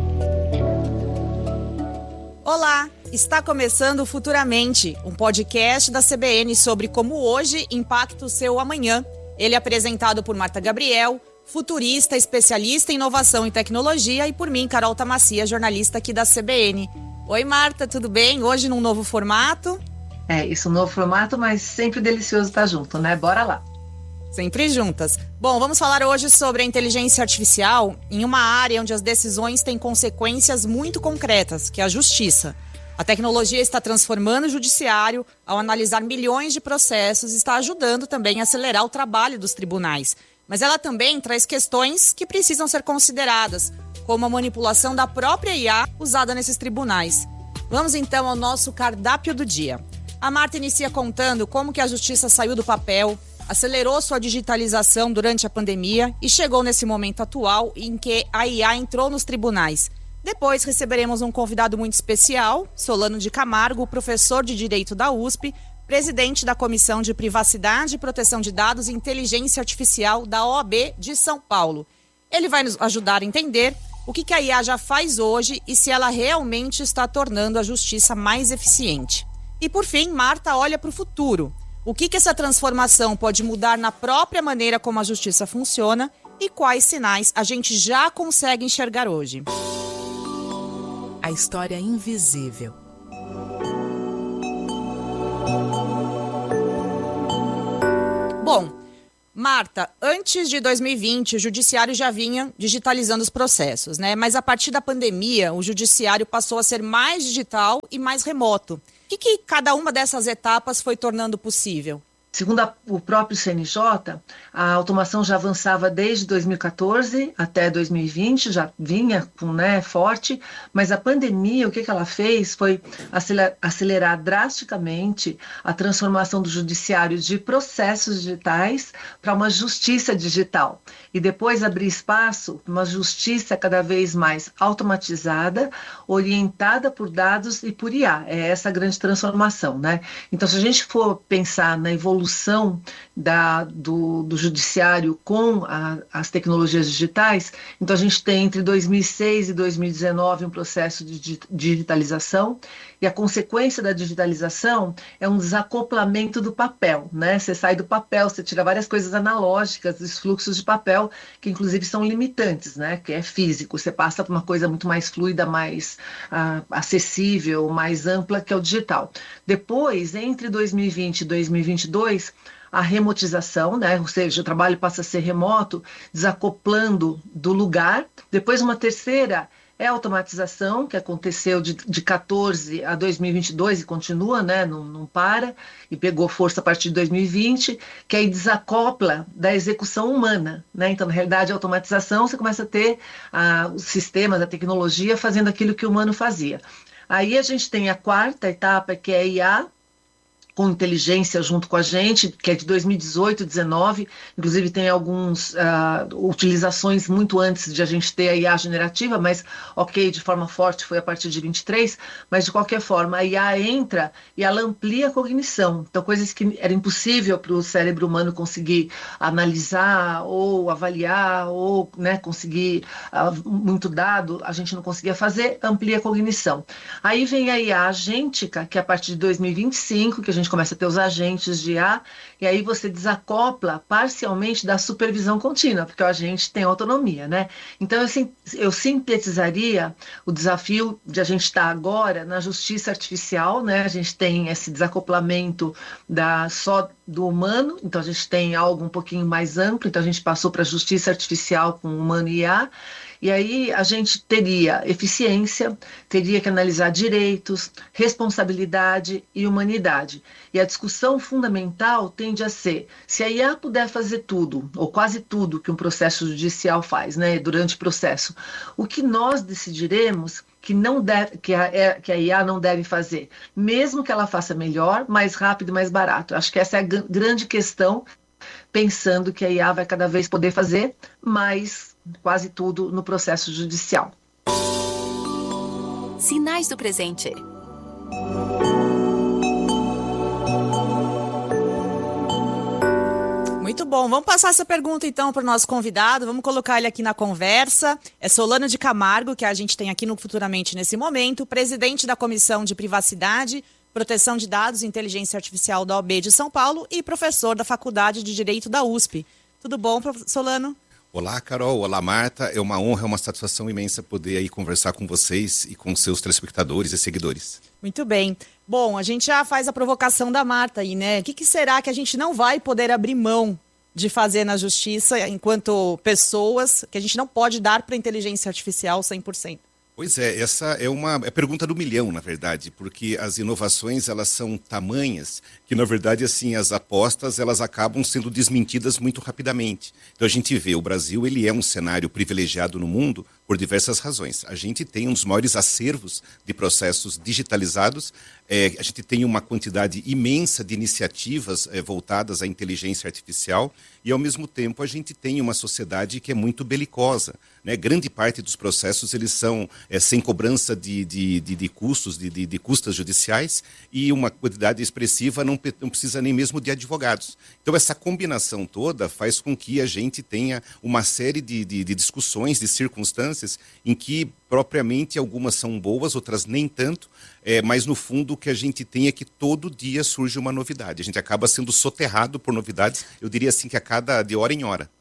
[SPEAKER 14] Olá, está começando Futuramente, um podcast da CBN sobre como hoje impacta o seu amanhã. Ele é apresentado por Marta Gabriel, futurista, especialista em inovação e tecnologia, e por mim, Carol Tamassia, jornalista aqui da CBN. Oi, Marta, tudo bem? Hoje num novo formato?
[SPEAKER 12] Isso, um novo formato, mas sempre delicioso estar junto, né? Bora lá.
[SPEAKER 14] Sempre juntas. Bom, vamos falar hoje sobre a inteligência artificial em uma área onde as decisões têm consequências muito concretas, que é a justiça. A tecnologia está transformando o judiciário ao analisar milhões de processos e está ajudando também a acelerar o trabalho dos tribunais. Mas ela também traz questões que precisam ser consideradas, como a manipulação da própria IA usada nesses tribunais. Vamos então ao nosso cardápio do dia. A Marta inicia contando como que a justiça saiu do papel, acelerou sua digitalização durante a pandemia e chegou nesse momento atual em que a IA entrou nos tribunais. Depois receberemos um convidado muito especial, Solano de Camargo, professor de Direito da USP, presidente da Comissão de Privacidade, Proteção de Dados e Inteligência Artificial da OAB de São Paulo. Ele vai nos ajudar a entender o que a IA já faz hoje e se ela realmente está tornando a justiça mais eficiente. E por fim, Marta olha para o futuro. O que essa transformação pode mudar na própria maneira como a justiça funciona e quais sinais a gente já consegue enxergar hoje.
[SPEAKER 15] A história invisível.
[SPEAKER 14] Bom, Marta, antes de 2020, o judiciário já vinha digitalizando os processos, né? Mas a partir da pandemia, o judiciário passou a ser mais digital e mais remoto. O que cada uma dessas etapas foi tornando possível?
[SPEAKER 12] Segundo o próprio CNJ, a automação já avançava desde 2014 até 2020, já vinha forte, mas a pandemia, o que ela fez foi acelerar drasticamente a transformação do judiciário de processos digitais para uma justiça digital. E depois abrir espaço para uma justiça cada vez mais automatizada, orientada por dados e por IA. É essa a grande transformação, né? Então, se a gente for pensar na evolução do judiciário com as tecnologias digitais, então a gente tem entre 2006 e 2019 um processo de digitalização, e a consequência da digitalização é um desacoplamento do papel, né? Você sai do papel, você tira várias coisas analógicas, dos fluxos de papel, que inclusive são limitantes, né? Que é físico, você passa para uma coisa muito mais fluida, mais acessível, mais ampla, que é o digital. Depois, entre 2020 e 2022, a remotização, né? Ou seja, o trabalho passa a ser remoto, desacoplando do lugar. Depois, uma terceira é a automatização, que aconteceu de 14 a 2022 e continua, né? Não para, e pegou força a partir de 2020, que aí desacopla da execução humana, né? Então, na realidade, a automatização, você começa a ter os sistemas, a tecnologia fazendo aquilo que o humano fazia. Aí a gente tem a quarta etapa, que é a IA, com inteligência junto com a gente, que é de 2018, 2019, inclusive tem algumas utilizações muito antes de a gente ter a IA generativa, mas ok, de forma forte foi a partir de 23, mas de qualquer forma a IA entra e ela amplia a cognição, então coisas que era impossível para o cérebro humano conseguir analisar ou avaliar ou, né, conseguir muito dado, a gente não conseguia fazer, amplia a cognição. Aí vem a IA agêntica, que é a partir de 2025, que a gente começa a ter os agentes de IA, e aí você desacopla parcialmente da supervisão contínua, porque o agente tem autonomia, né? Então, eu sintetizaria o desafio de a gente estar agora na justiça artificial, né? A gente tem esse desacoplamento só do humano, então a gente tem algo um pouquinho mais amplo, então a gente passou para a justiça artificial com humano e IA, e aí a gente teria eficiência, teria que analisar direitos, responsabilidade e humanidade. E a discussão fundamental tende a ser, se a IA puder fazer tudo, ou quase tudo que um processo judicial faz, né, durante o processo, o que nós decidiremos que a IA não deve fazer, mesmo que ela faça melhor, mais rápido e mais barato. Acho que essa é a grande questão, pensando que a IA vai cada vez poder fazer mais quase tudo no processo judicial.
[SPEAKER 15] Sinais do presente.
[SPEAKER 14] Muito bom. Vamos passar essa pergunta então para o nosso convidado. Vamos colocar ele aqui na conversa. É Solano de Camargo, que a gente tem aqui no Futuramente nesse momento, presidente da Comissão de Privacidade, Proteção de Dados e Inteligência Artificial da OAB de São Paulo e professor da Faculdade de Direito da USP. Tudo bom, Solano?
[SPEAKER 13] Olá, Carol. Olá, Marta. É uma honra, é uma satisfação imensa poder aí conversar com vocês e com seus telespectadores e seguidores.
[SPEAKER 14] Muito bem. Bom, a gente já faz a provocação da Marta aí, né? O que será que a gente não vai poder abrir mão de fazer na justiça enquanto pessoas, que a gente não pode dar para a inteligência artificial 100%?
[SPEAKER 13] Pois é, essa é a pergunta do milhão, na verdade, porque as inovações, elas são tamanhas que, na verdade, assim, as apostas, elas acabam sendo desmentidas muito rapidamente. Então, a gente vê, o Brasil, ele é um cenário privilegiado no mundo por diversas razões. A gente tem um dos maiores acervos de processos digitalizados, a gente tem uma quantidade imensa de iniciativas voltadas à inteligência artificial e, ao mesmo tempo, a gente tem uma sociedade que é muito belicosa, né? Grande parte dos processos, eles são sem cobrança de custos, de custas judiciais, e uma quantidade expressiva não precisa nem mesmo de advogados. Então, essa combinação toda faz com que a gente tenha uma série de discussões, de circunstâncias em que, propriamente, algumas são boas, outras nem tanto, mas, no fundo, o que a gente tem é que todo dia surge uma novidade. A gente acaba sendo soterrado por novidades, eu diria assim, que de hora em hora.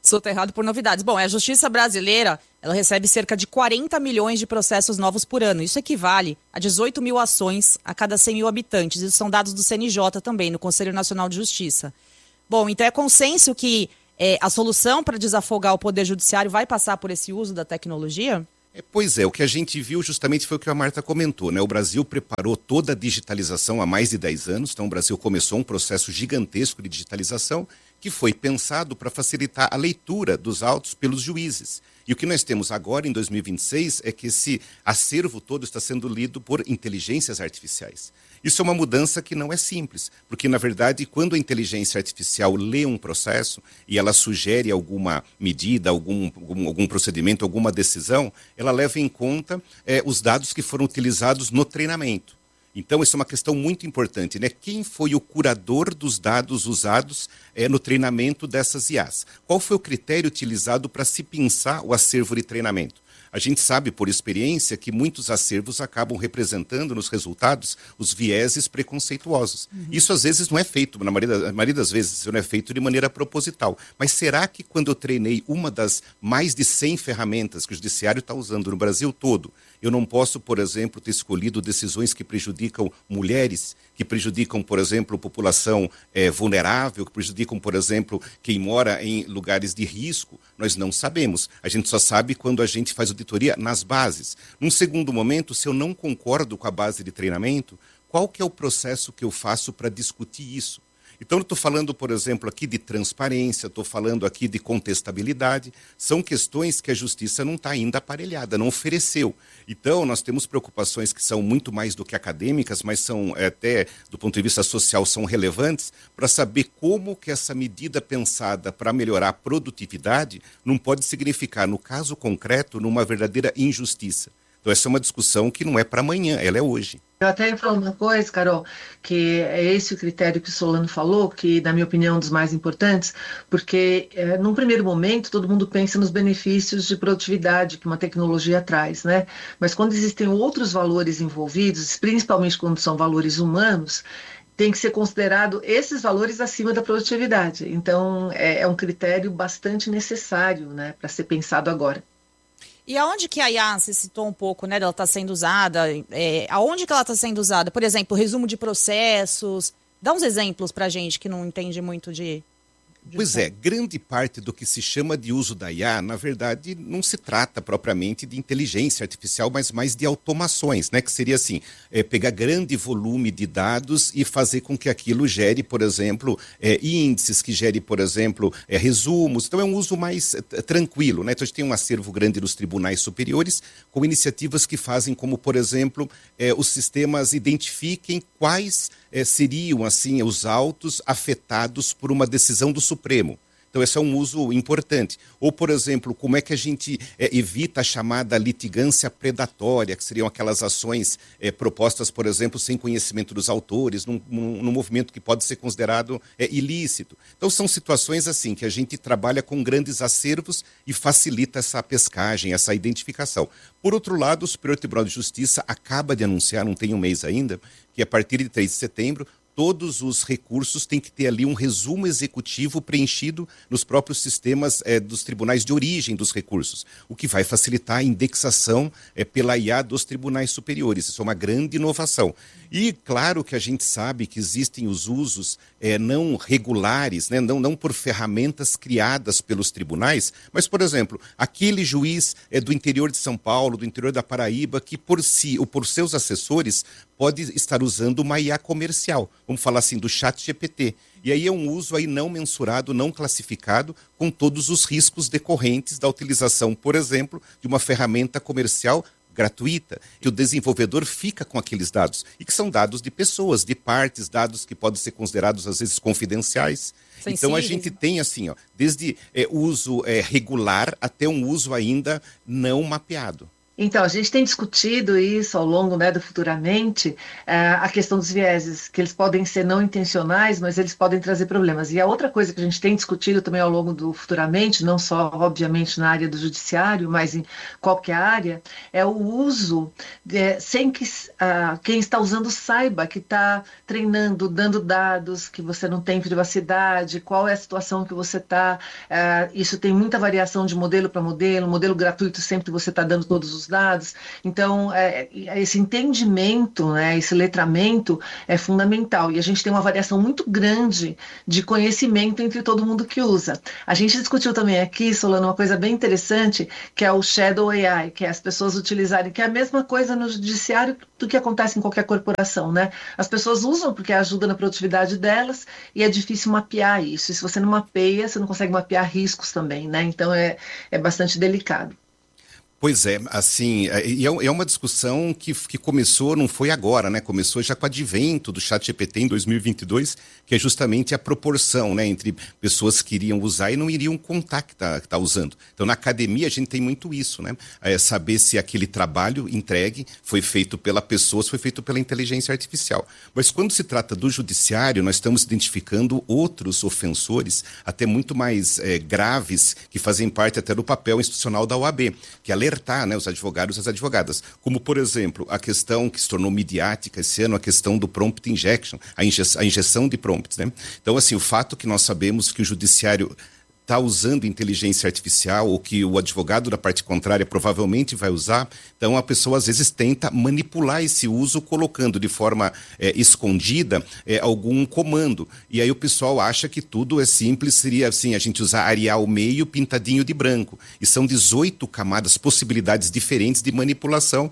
[SPEAKER 14] Soterrado por novidades. Bom, a Justiça brasileira, ela recebe cerca de 40 milhões de processos novos por ano. Isso equivale a 18 mil ações a cada 100 mil habitantes. Isso são dados do CNJ também, no Conselho Nacional de Justiça. Bom, então é consenso que a solução para desafogar o Poder Judiciário vai passar por esse uso da tecnologia?
[SPEAKER 13] Pois é, o que a gente viu justamente foi o que a Marta comentou, né? O Brasil preparou toda a digitalização há mais de 10 anos, então o Brasil começou um processo gigantesco de digitalização que foi pensado para facilitar a leitura dos autos pelos juízes. E o que nós temos agora, em 2026, é que esse acervo todo está sendo lido por inteligências artificiais. Isso é uma mudança que não é simples, porque, na verdade, quando a inteligência artificial lê um processo e ela sugere alguma medida, algum procedimento, alguma decisão, ela leva em conta os dados que foram utilizados no treinamento. Então, isso é uma questão muito importante, né? Quem foi o curador dos dados usados no treinamento dessas IAs? Qual foi o critério utilizado para se pensar o acervo de treinamento? A gente sabe, por experiência, que muitos acervos acabam representando nos resultados os vieses preconceituosos. Isso, às vezes, não é feito, na maioria das vezes, isso não é feito de maneira proposital. Mas será que, quando eu treinei uma das mais de 100 ferramentas que o Judiciário está usando no Brasil todo, eu não posso, por exemplo, ter escolhido decisões que prejudicam mulheres, que prejudicam, por exemplo, população vulnerável, que prejudicam, por exemplo, quem mora em lugares de risco? Nós não sabemos. A gente só sabe quando a gente faz auditoria nas bases. Num segundo momento, se eu não concordo com a base de treinamento, qual que é o processo que eu faço para discutir isso? Então, eu estou falando, por exemplo, aqui de transparência, estou falando aqui de contestabilidade. São questões que a Justiça não está ainda aparelhada, não ofereceu. Então, nós temos preocupações que são muito mais do que acadêmicas, mas são até, do ponto de vista social, são relevantes para saber como que essa medida pensada para melhorar a produtividade não pode significar, no caso concreto, numa verdadeira injustiça. Então, essa é uma discussão que não é para amanhã, ela é hoje.
[SPEAKER 12] Eu até ia falar uma coisa, Carol, que é esse o critério que o Solano falou, que, na minha opinião, é um dos mais importantes, porque, num primeiro momento, todo mundo pensa nos benefícios de produtividade que uma tecnologia traz, né? Mas quando existem outros valores envolvidos, principalmente quando são valores humanos, tem que ser considerado esses valores acima da produtividade. Então, é um critério bastante necessário, né, para ser pensado agora.
[SPEAKER 14] E aonde que a IA, você citou um pouco, né, dela está sendo usada, aonde que ela está sendo usada? Por exemplo, resumo de processos, dá uns exemplos para a gente que não entende muito de...
[SPEAKER 13] Pois é, grande parte do que se chama de uso da IA, na verdade, não se trata propriamente de inteligência artificial, mas mais de automações, né? Que seria assim, pegar grande volume de dados e fazer com que aquilo gere, por exemplo, índices, que gere, por exemplo, resumos. Então é um uso mais tranquilo, né? Então a gente tem um acervo grande nos tribunais superiores, com iniciativas que fazem como, por exemplo, os sistemas identifiquem quais seriam, assim, os autos afetados por uma decisão do Supremo. Então, esse é um uso importante. Ou, por exemplo, como é que a gente evita a chamada litigância predatória, que seriam aquelas ações propostas, por exemplo, sem conhecimento dos autores, num movimento que pode ser considerado ilícito. Então, são situações assim que a gente trabalha com grandes acervos e facilita essa pescagem, essa identificação. Por outro lado, o Superior Tribunal de Justiça acaba de anunciar, não tem um mês ainda, que a partir de 3 de setembro, todos os recursos têm que ter ali um resumo executivo preenchido nos próprios sistemas dos tribunais de origem dos recursos, o que vai facilitar a indexação pela IA dos tribunais superiores. Isso é uma grande inovação. E claro que a gente sabe que existem os usos não regulares, né? não por ferramentas criadas pelos tribunais, mas, por exemplo, aquele juiz do interior de São Paulo, do interior da Paraíba, que por si ou por seus assessores pode estar usando uma IA comercial, vamos falar assim, do ChatGPT. E aí é um uso aí não mensurado, não classificado, com todos os riscos decorrentes da utilização, por exemplo, de uma ferramenta comercial gratuita, que o desenvolvedor fica com aqueles dados, e que são dados de pessoas, de partes, dados que podem ser considerados, às vezes, confidenciais. Sensíveis. Então, a gente tem, assim, desde uso regular até um uso ainda não mapeado.
[SPEAKER 12] Então, a gente tem discutido isso ao longo, né, do Futuramente, a questão dos vieses, que eles podem ser não intencionais, mas eles podem trazer problemas. E a outra coisa que a gente tem discutido também ao longo do Futuramente, não só, obviamente, na área do judiciário, mas em qualquer área, é o uso, sem que quem está usando saiba que está treinando, dando dados, que você não tem privacidade, qual é a situação que você está. Isso tem muita variação de modelo para modelo gratuito sempre você está dando todos os dados. Então, esse entendimento, né, esse letramento é fundamental. E a gente tem uma variação muito grande de conhecimento entre todo mundo que usa. A gente discutiu também aqui, Solano, uma coisa bem interessante, que é o Shadow AI, que é as pessoas utilizarem, que é a mesma coisa no judiciário do que acontece em qualquer corporação, né? As pessoas usam porque ajuda na produtividade delas e é difícil mapear isso. E se você não mapeia, você não consegue mapear riscos também, né? Então, é bastante delicado.
[SPEAKER 13] Pois é, assim, é uma discussão que começou, não foi agora, né? Começou já com o advento do ChatGPT em 2022, que é justamente a proporção, né, entre pessoas que iriam usar e não iriam contar que tá usando. Então, na academia, a gente tem muito isso, né? Saber se aquele trabalho entregue foi feito pela pessoa, se foi feito pela inteligência artificial. Mas quando se trata do judiciário, nós estamos identificando outros ofensores, até muito mais graves, que fazem parte até do papel institucional da OAB, que alertar, né, os advogados e as advogadas. Como, por exemplo, a questão que se tornou midiática esse ano, a questão do prompt injection, a injeção de prompts, né? Então, assim, o fato que nós sabemos que o judiciário está usando inteligência artificial, ou que o advogado da parte contrária provavelmente vai usar, então a pessoa às vezes tenta manipular esse uso colocando de forma escondida algum comando. E aí o pessoal acha que tudo é simples, seria assim, a gente usar Arial meio pintadinho de branco. E são 18 camadas, possibilidades diferentes de manipulação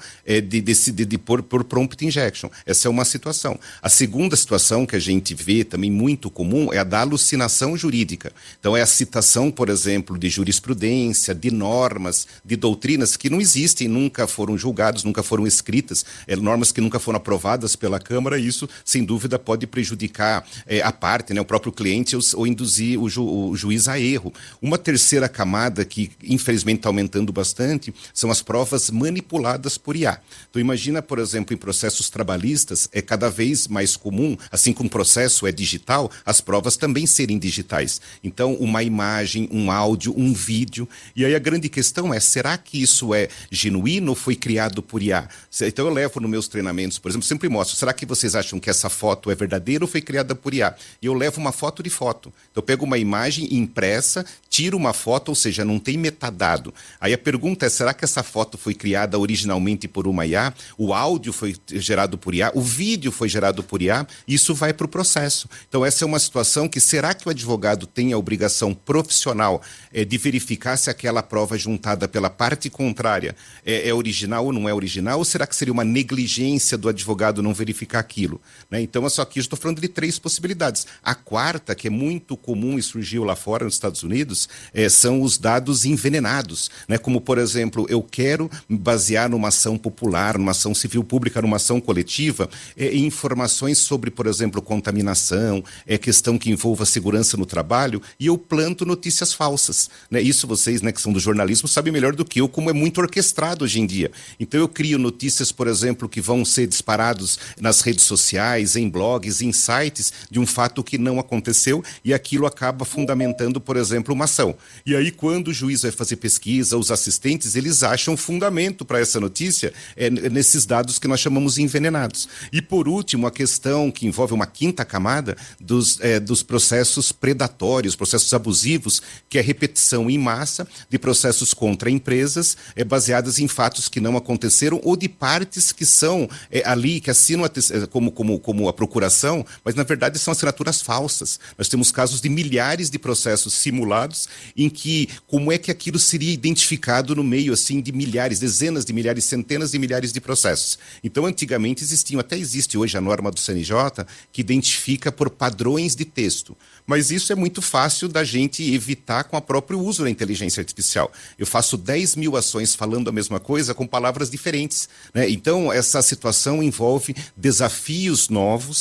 [SPEAKER 13] por prompt injection. Essa é uma situação. A segunda situação que a gente vê também muito comum é a da alucinação jurídica. Então é a citação, por exemplo, de jurisprudência, de normas, de doutrinas que não existem, nunca foram julgadas, nunca foram escritas, normas que nunca foram aprovadas pela Câmara, e isso, sem dúvida, pode prejudicar a parte, né, o próprio cliente, ou induzir o juiz a erro. Uma terceira camada que, infelizmente, está aumentando bastante, são as provas manipuladas por IA. Então, imagina, por exemplo, em processos trabalhistas, é cada vez mais comum, assim como o processo é digital, as provas também serem digitais. Então, uma imagem, um áudio, um vídeo. E aí a grande questão é, será que isso é genuíno ou foi criado por IA? Então eu levo nos meus treinamentos, por exemplo, sempre mostro, será que vocês acham que essa foto é verdadeira ou foi criada por IA? E eu levo uma foto de foto. Então eu pego uma imagem impressa, tiro uma foto, ou seja, não tem metadado. Aí a pergunta é, será que essa foto foi criada originalmente por uma IA? O áudio foi gerado por IA? O vídeo foi gerado por IA? Isso vai para o processo. Então essa é uma situação que, será que o advogado tem a obrigação profissional de verificar se aquela prova juntada pela parte contrária é original ou não é original, ou será que seria uma negligência do advogado não verificar aquilo? Né? Então, só aqui eu estou falando de 3 possibilidades. A quarta, que é muito comum e surgiu lá fora nos Estados Unidos, são os dados envenenados, né? Como, por exemplo, eu quero me basear numa ação popular, numa ação civil pública, numa ação coletiva, em informações sobre, por exemplo, contaminação, questão que envolva segurança no trabalho, e eu planto notícias falsas, né? Isso vocês, né, que são do jornalismo, sabem melhor do que eu, como é muito orquestrado hoje em dia. Então eu crio notícias, por exemplo, que vão ser disparados nas redes sociais, em blogs, em sites, de um fato que não aconteceu, e aquilo acaba fundamentando, por exemplo, uma ação. E aí, quando o juiz vai fazer pesquisa, os assistentes, eles acham fundamento para essa notícia nesses dados que nós chamamos de envenenados. E por último, a questão que envolve uma quinta camada dos processos predatórios, processos abusivos, que é a repetição em massa de processos contra empresas baseadas em fatos que não aconteceram, ou de partes que são ali, que assinam como a procuração, mas na verdade são assinaturas falsas. Nós temos casos de milhares de processos simulados em que, como é que aquilo seria identificado no meio assim de milhares, dezenas de milhares, centenas de milhares de processos. Então, antigamente existiam, até existe hoje a norma do CNJ, que identifica por padrões de texto. Mas isso é muito fácil da gente evitar com o próprio uso da inteligência artificial. Eu faço 10 mil ações falando a mesma coisa com palavras diferentes, né? Então, essa situação envolve desafios novos.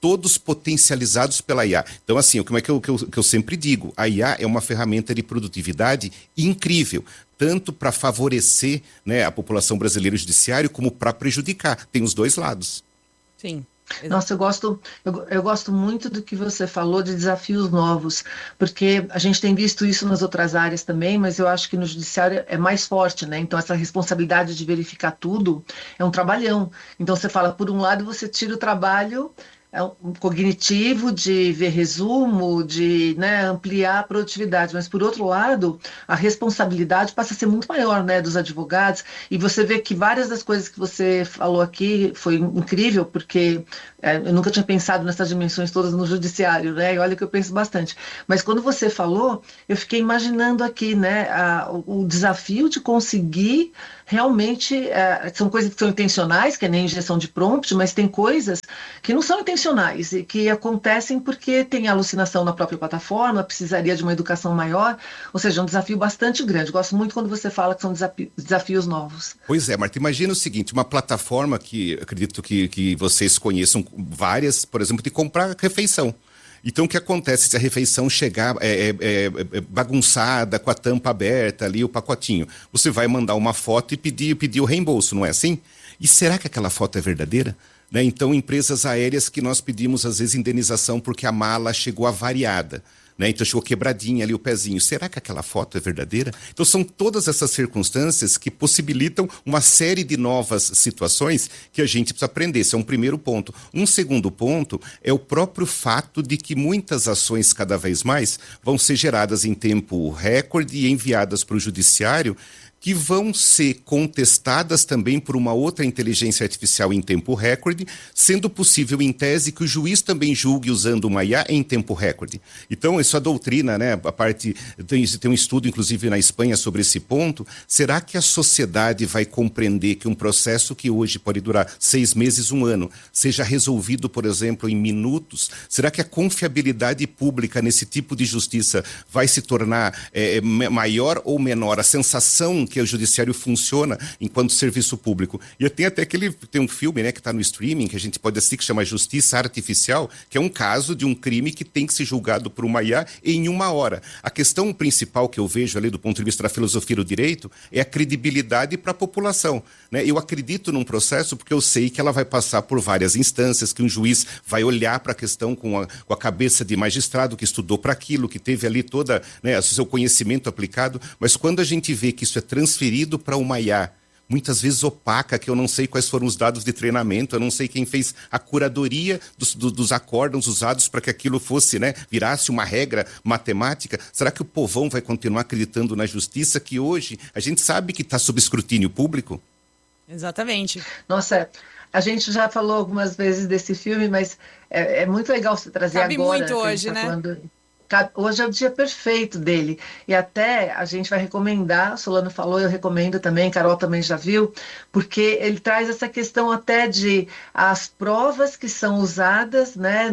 [SPEAKER 13] todos potencializados pela IA. Então, assim, como é que eu sempre digo, a IA é uma ferramenta de produtividade incrível, tanto para favorecer, né, a população brasileira judiciária, como para prejudicar. Tem os dois lados.
[SPEAKER 14] Sim.
[SPEAKER 12] Nossa, eu gosto muito do que você falou de desafios novos, porque a gente tem visto isso nas outras áreas também, mas eu acho que no judiciário é mais forte, né? Então essa responsabilidade de verificar tudo é um trabalhão. Então você fala, por um lado você tira o trabalho um cognitivo de ver resumo, de, né, ampliar a produtividade, mas por outro lado, a responsabilidade passa a ser muito maior, né, dos advogados, e você vê que várias das coisas que você falou aqui foi incrível, porque eu nunca tinha pensado nessas dimensões todas no judiciário, né, e olha que eu penso bastante, mas quando você falou, eu fiquei imaginando aqui, né, o desafio de conseguir realmente, são coisas que são intencionais, que é nem injeção de prompt, mas tem coisas que não são intencionais e que acontecem porque tem alucinação na própria plataforma, precisaria de uma educação maior, ou seja, um desafio bastante grande. Gosto muito quando você fala que são desafios novos.
[SPEAKER 13] Pois é, Marta, imagina o seguinte, uma plataforma que acredito que vocês conheçam várias, por exemplo, de comprar refeição. Então, o que acontece se a refeição chegar bagunçada, com a tampa aberta ali, o pacotinho? Você vai mandar uma foto e pedir o reembolso, não é assim? E será que aquela foto é verdadeira? Né? Então, empresas aéreas que nós pedimos, às vezes, indenização porque a mala chegou avariada. Né? Então chegou quebradinha ali o pezinho. Será que aquela foto é verdadeira? Então são todas essas circunstâncias que possibilitam uma série de novas situações que a gente precisa aprender. Esse é um primeiro ponto. Um segundo ponto é o próprio fato de que muitas ações cada vez mais vão ser geradas em tempo recorde e enviadas para o judiciário, que vão ser contestadas também por uma outra inteligência artificial em tempo recorde, sendo possível, em tese, que o juiz também julgue usando uma IA em tempo recorde. Então, isso é a doutrina, né? A parte, tem um estudo, inclusive, na Espanha sobre esse ponto. Será que a sociedade vai compreender que um processo que hoje pode durar 6 meses, 1 ano, seja resolvido, por exemplo, em minutos? Será que a confiabilidade pública nesse tipo de justiça vai se tornar maior ou menor? A sensação que o judiciário funciona enquanto serviço público. E tem até tem um filme, né, que está no streaming, que a gente pode assistir, que chama Justiça Artificial, que é um caso de um crime que tem que ser julgado por uma IA em 1 hora. A questão principal que eu vejo ali do ponto de vista da filosofia do direito é a credibilidade para a população. Né? Eu acredito num processo porque eu sei que ela vai passar por várias instâncias, que um juiz vai olhar para a questão com a cabeça de magistrado, que estudou para aquilo, que teve ali toda, né, o seu conhecimento aplicado, mas quando a gente vê que isso é transferido para uma IA, muitas vezes opaca, que eu não sei quais foram os dados de treinamento, eu não sei quem fez a curadoria dos acórdãos usados para que aquilo fosse, né, virasse uma regra matemática. Será que o povão vai continuar acreditando na justiça que hoje a gente sabe que está sob escrutínio público?
[SPEAKER 14] Exatamente.
[SPEAKER 12] Nossa, a gente já falou algumas vezes desse filme, mas é muito legal você trazer
[SPEAKER 14] Cabe
[SPEAKER 12] agora.
[SPEAKER 14] Muito hoje, né?
[SPEAKER 12] Hoje é o dia perfeito dele, e até a gente vai recomendar, Solano falou, eu recomendo também, Carol também já viu, porque ele traz essa questão até de as provas que são usadas, né,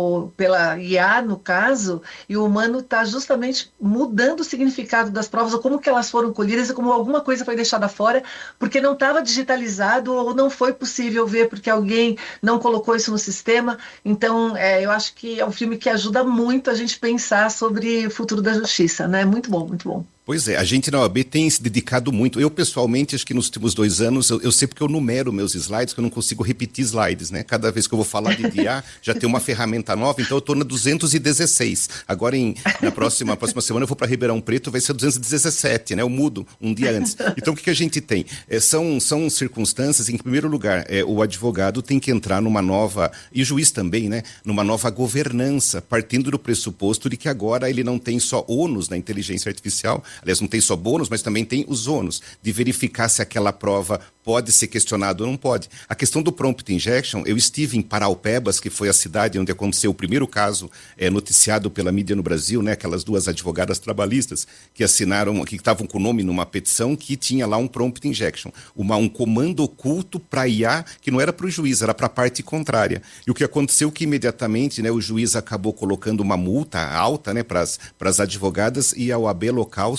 [SPEAKER 12] pela IA, no caso, e o humano está justamente mudando o significado das provas, ou como que elas foram colhidas, ou como alguma coisa foi deixada fora, porque não estava digitalizado, ou não foi possível ver, porque alguém não colocou isso no sistema. Então, eu acho que é um filme que ajuda muito a gente pensar sobre o futuro da justiça, né? Muito bom, muito bom.
[SPEAKER 13] Pois é, a gente na OAB tem se dedicado muito. Eu, pessoalmente, acho que nos últimos 2 anos, eu sei porque eu numero meus slides, que eu não consigo repetir slides, né? Cada vez que eu vou falar de IA, já tem uma ferramenta nova, então eu estou na 216. Agora, na próxima semana, eu vou para Ribeirão Preto, vai ser 217, né? Eu mudo um dia antes. Então, o que a gente tem? São circunstâncias em que, em primeiro lugar, o advogado tem que entrar numa nova, e o juiz também, né? Numa nova governança, partindo do pressuposto de que agora ele não tem só ônus na inteligência artificial. Aliás, não tem só bônus, mas também tem os ônus de verificar se aquela prova pode ser questionada ou não pode. A questão do prompt injection, eu estive em Paraupebas, que foi a cidade onde aconteceu o primeiro caso noticiado pela mídia no Brasil, né? Aquelas 2 advogadas trabalhistas que assinaram, que estavam com o nome numa petição que tinha lá um prompt injection, um comando oculto para IA que não era para o juiz, era para a parte contrária. E o que aconteceu que imediatamente, né, o juiz acabou colocando uma multa alta, né, para as advogadas, e a OAB local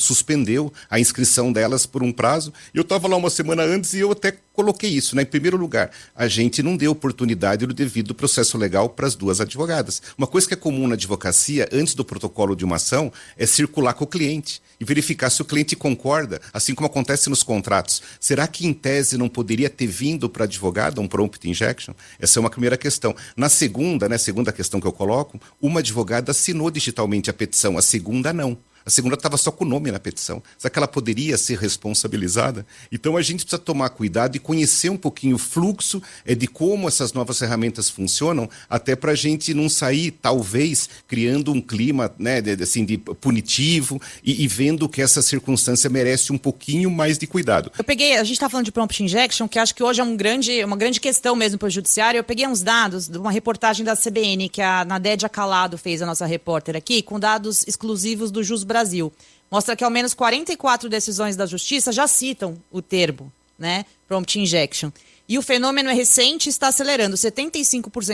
[SPEAKER 13] suspendeu a inscrição delas por um prazo. Eu estava lá uma semana antes e eu até coloquei isso, né? Em primeiro lugar, a gente não deu oportunidade do devido processo legal para as duas advogadas. Uma coisa que é comum na advocacia, antes do protocolo de uma ação, é circular com o cliente e verificar se o cliente concorda, assim como acontece nos contratos. Será que, em tese, não poderia ter vindo para a advogada um prompt injection? Essa é uma primeira questão. Na segunda, né, segunda questão que eu coloco, uma advogada assinou digitalmente a petição, a segunda não. A segunda estava só com o nome na petição. Será que ela poderia ser responsabilizada? Então a gente precisa tomar cuidado e conhecer um pouquinho o fluxo de como essas novas ferramentas funcionam, até para a gente não sair, talvez, criando um clima, né, de punitivo e vendo que essa circunstância merece um pouquinho mais de cuidado.
[SPEAKER 14] A gente está falando de prompt injection, que acho que hoje é uma grande questão mesmo para o judiciário. Eu peguei uns dados de uma reportagem da CBN que a Nadédia Calado fez, a nossa repórter aqui, com dados exclusivos do Jus Brasil. Mostra que ao menos 44 decisões da Justiça já citam o termo, né, prompt injection. E o fenômeno é recente e está acelerando. 75%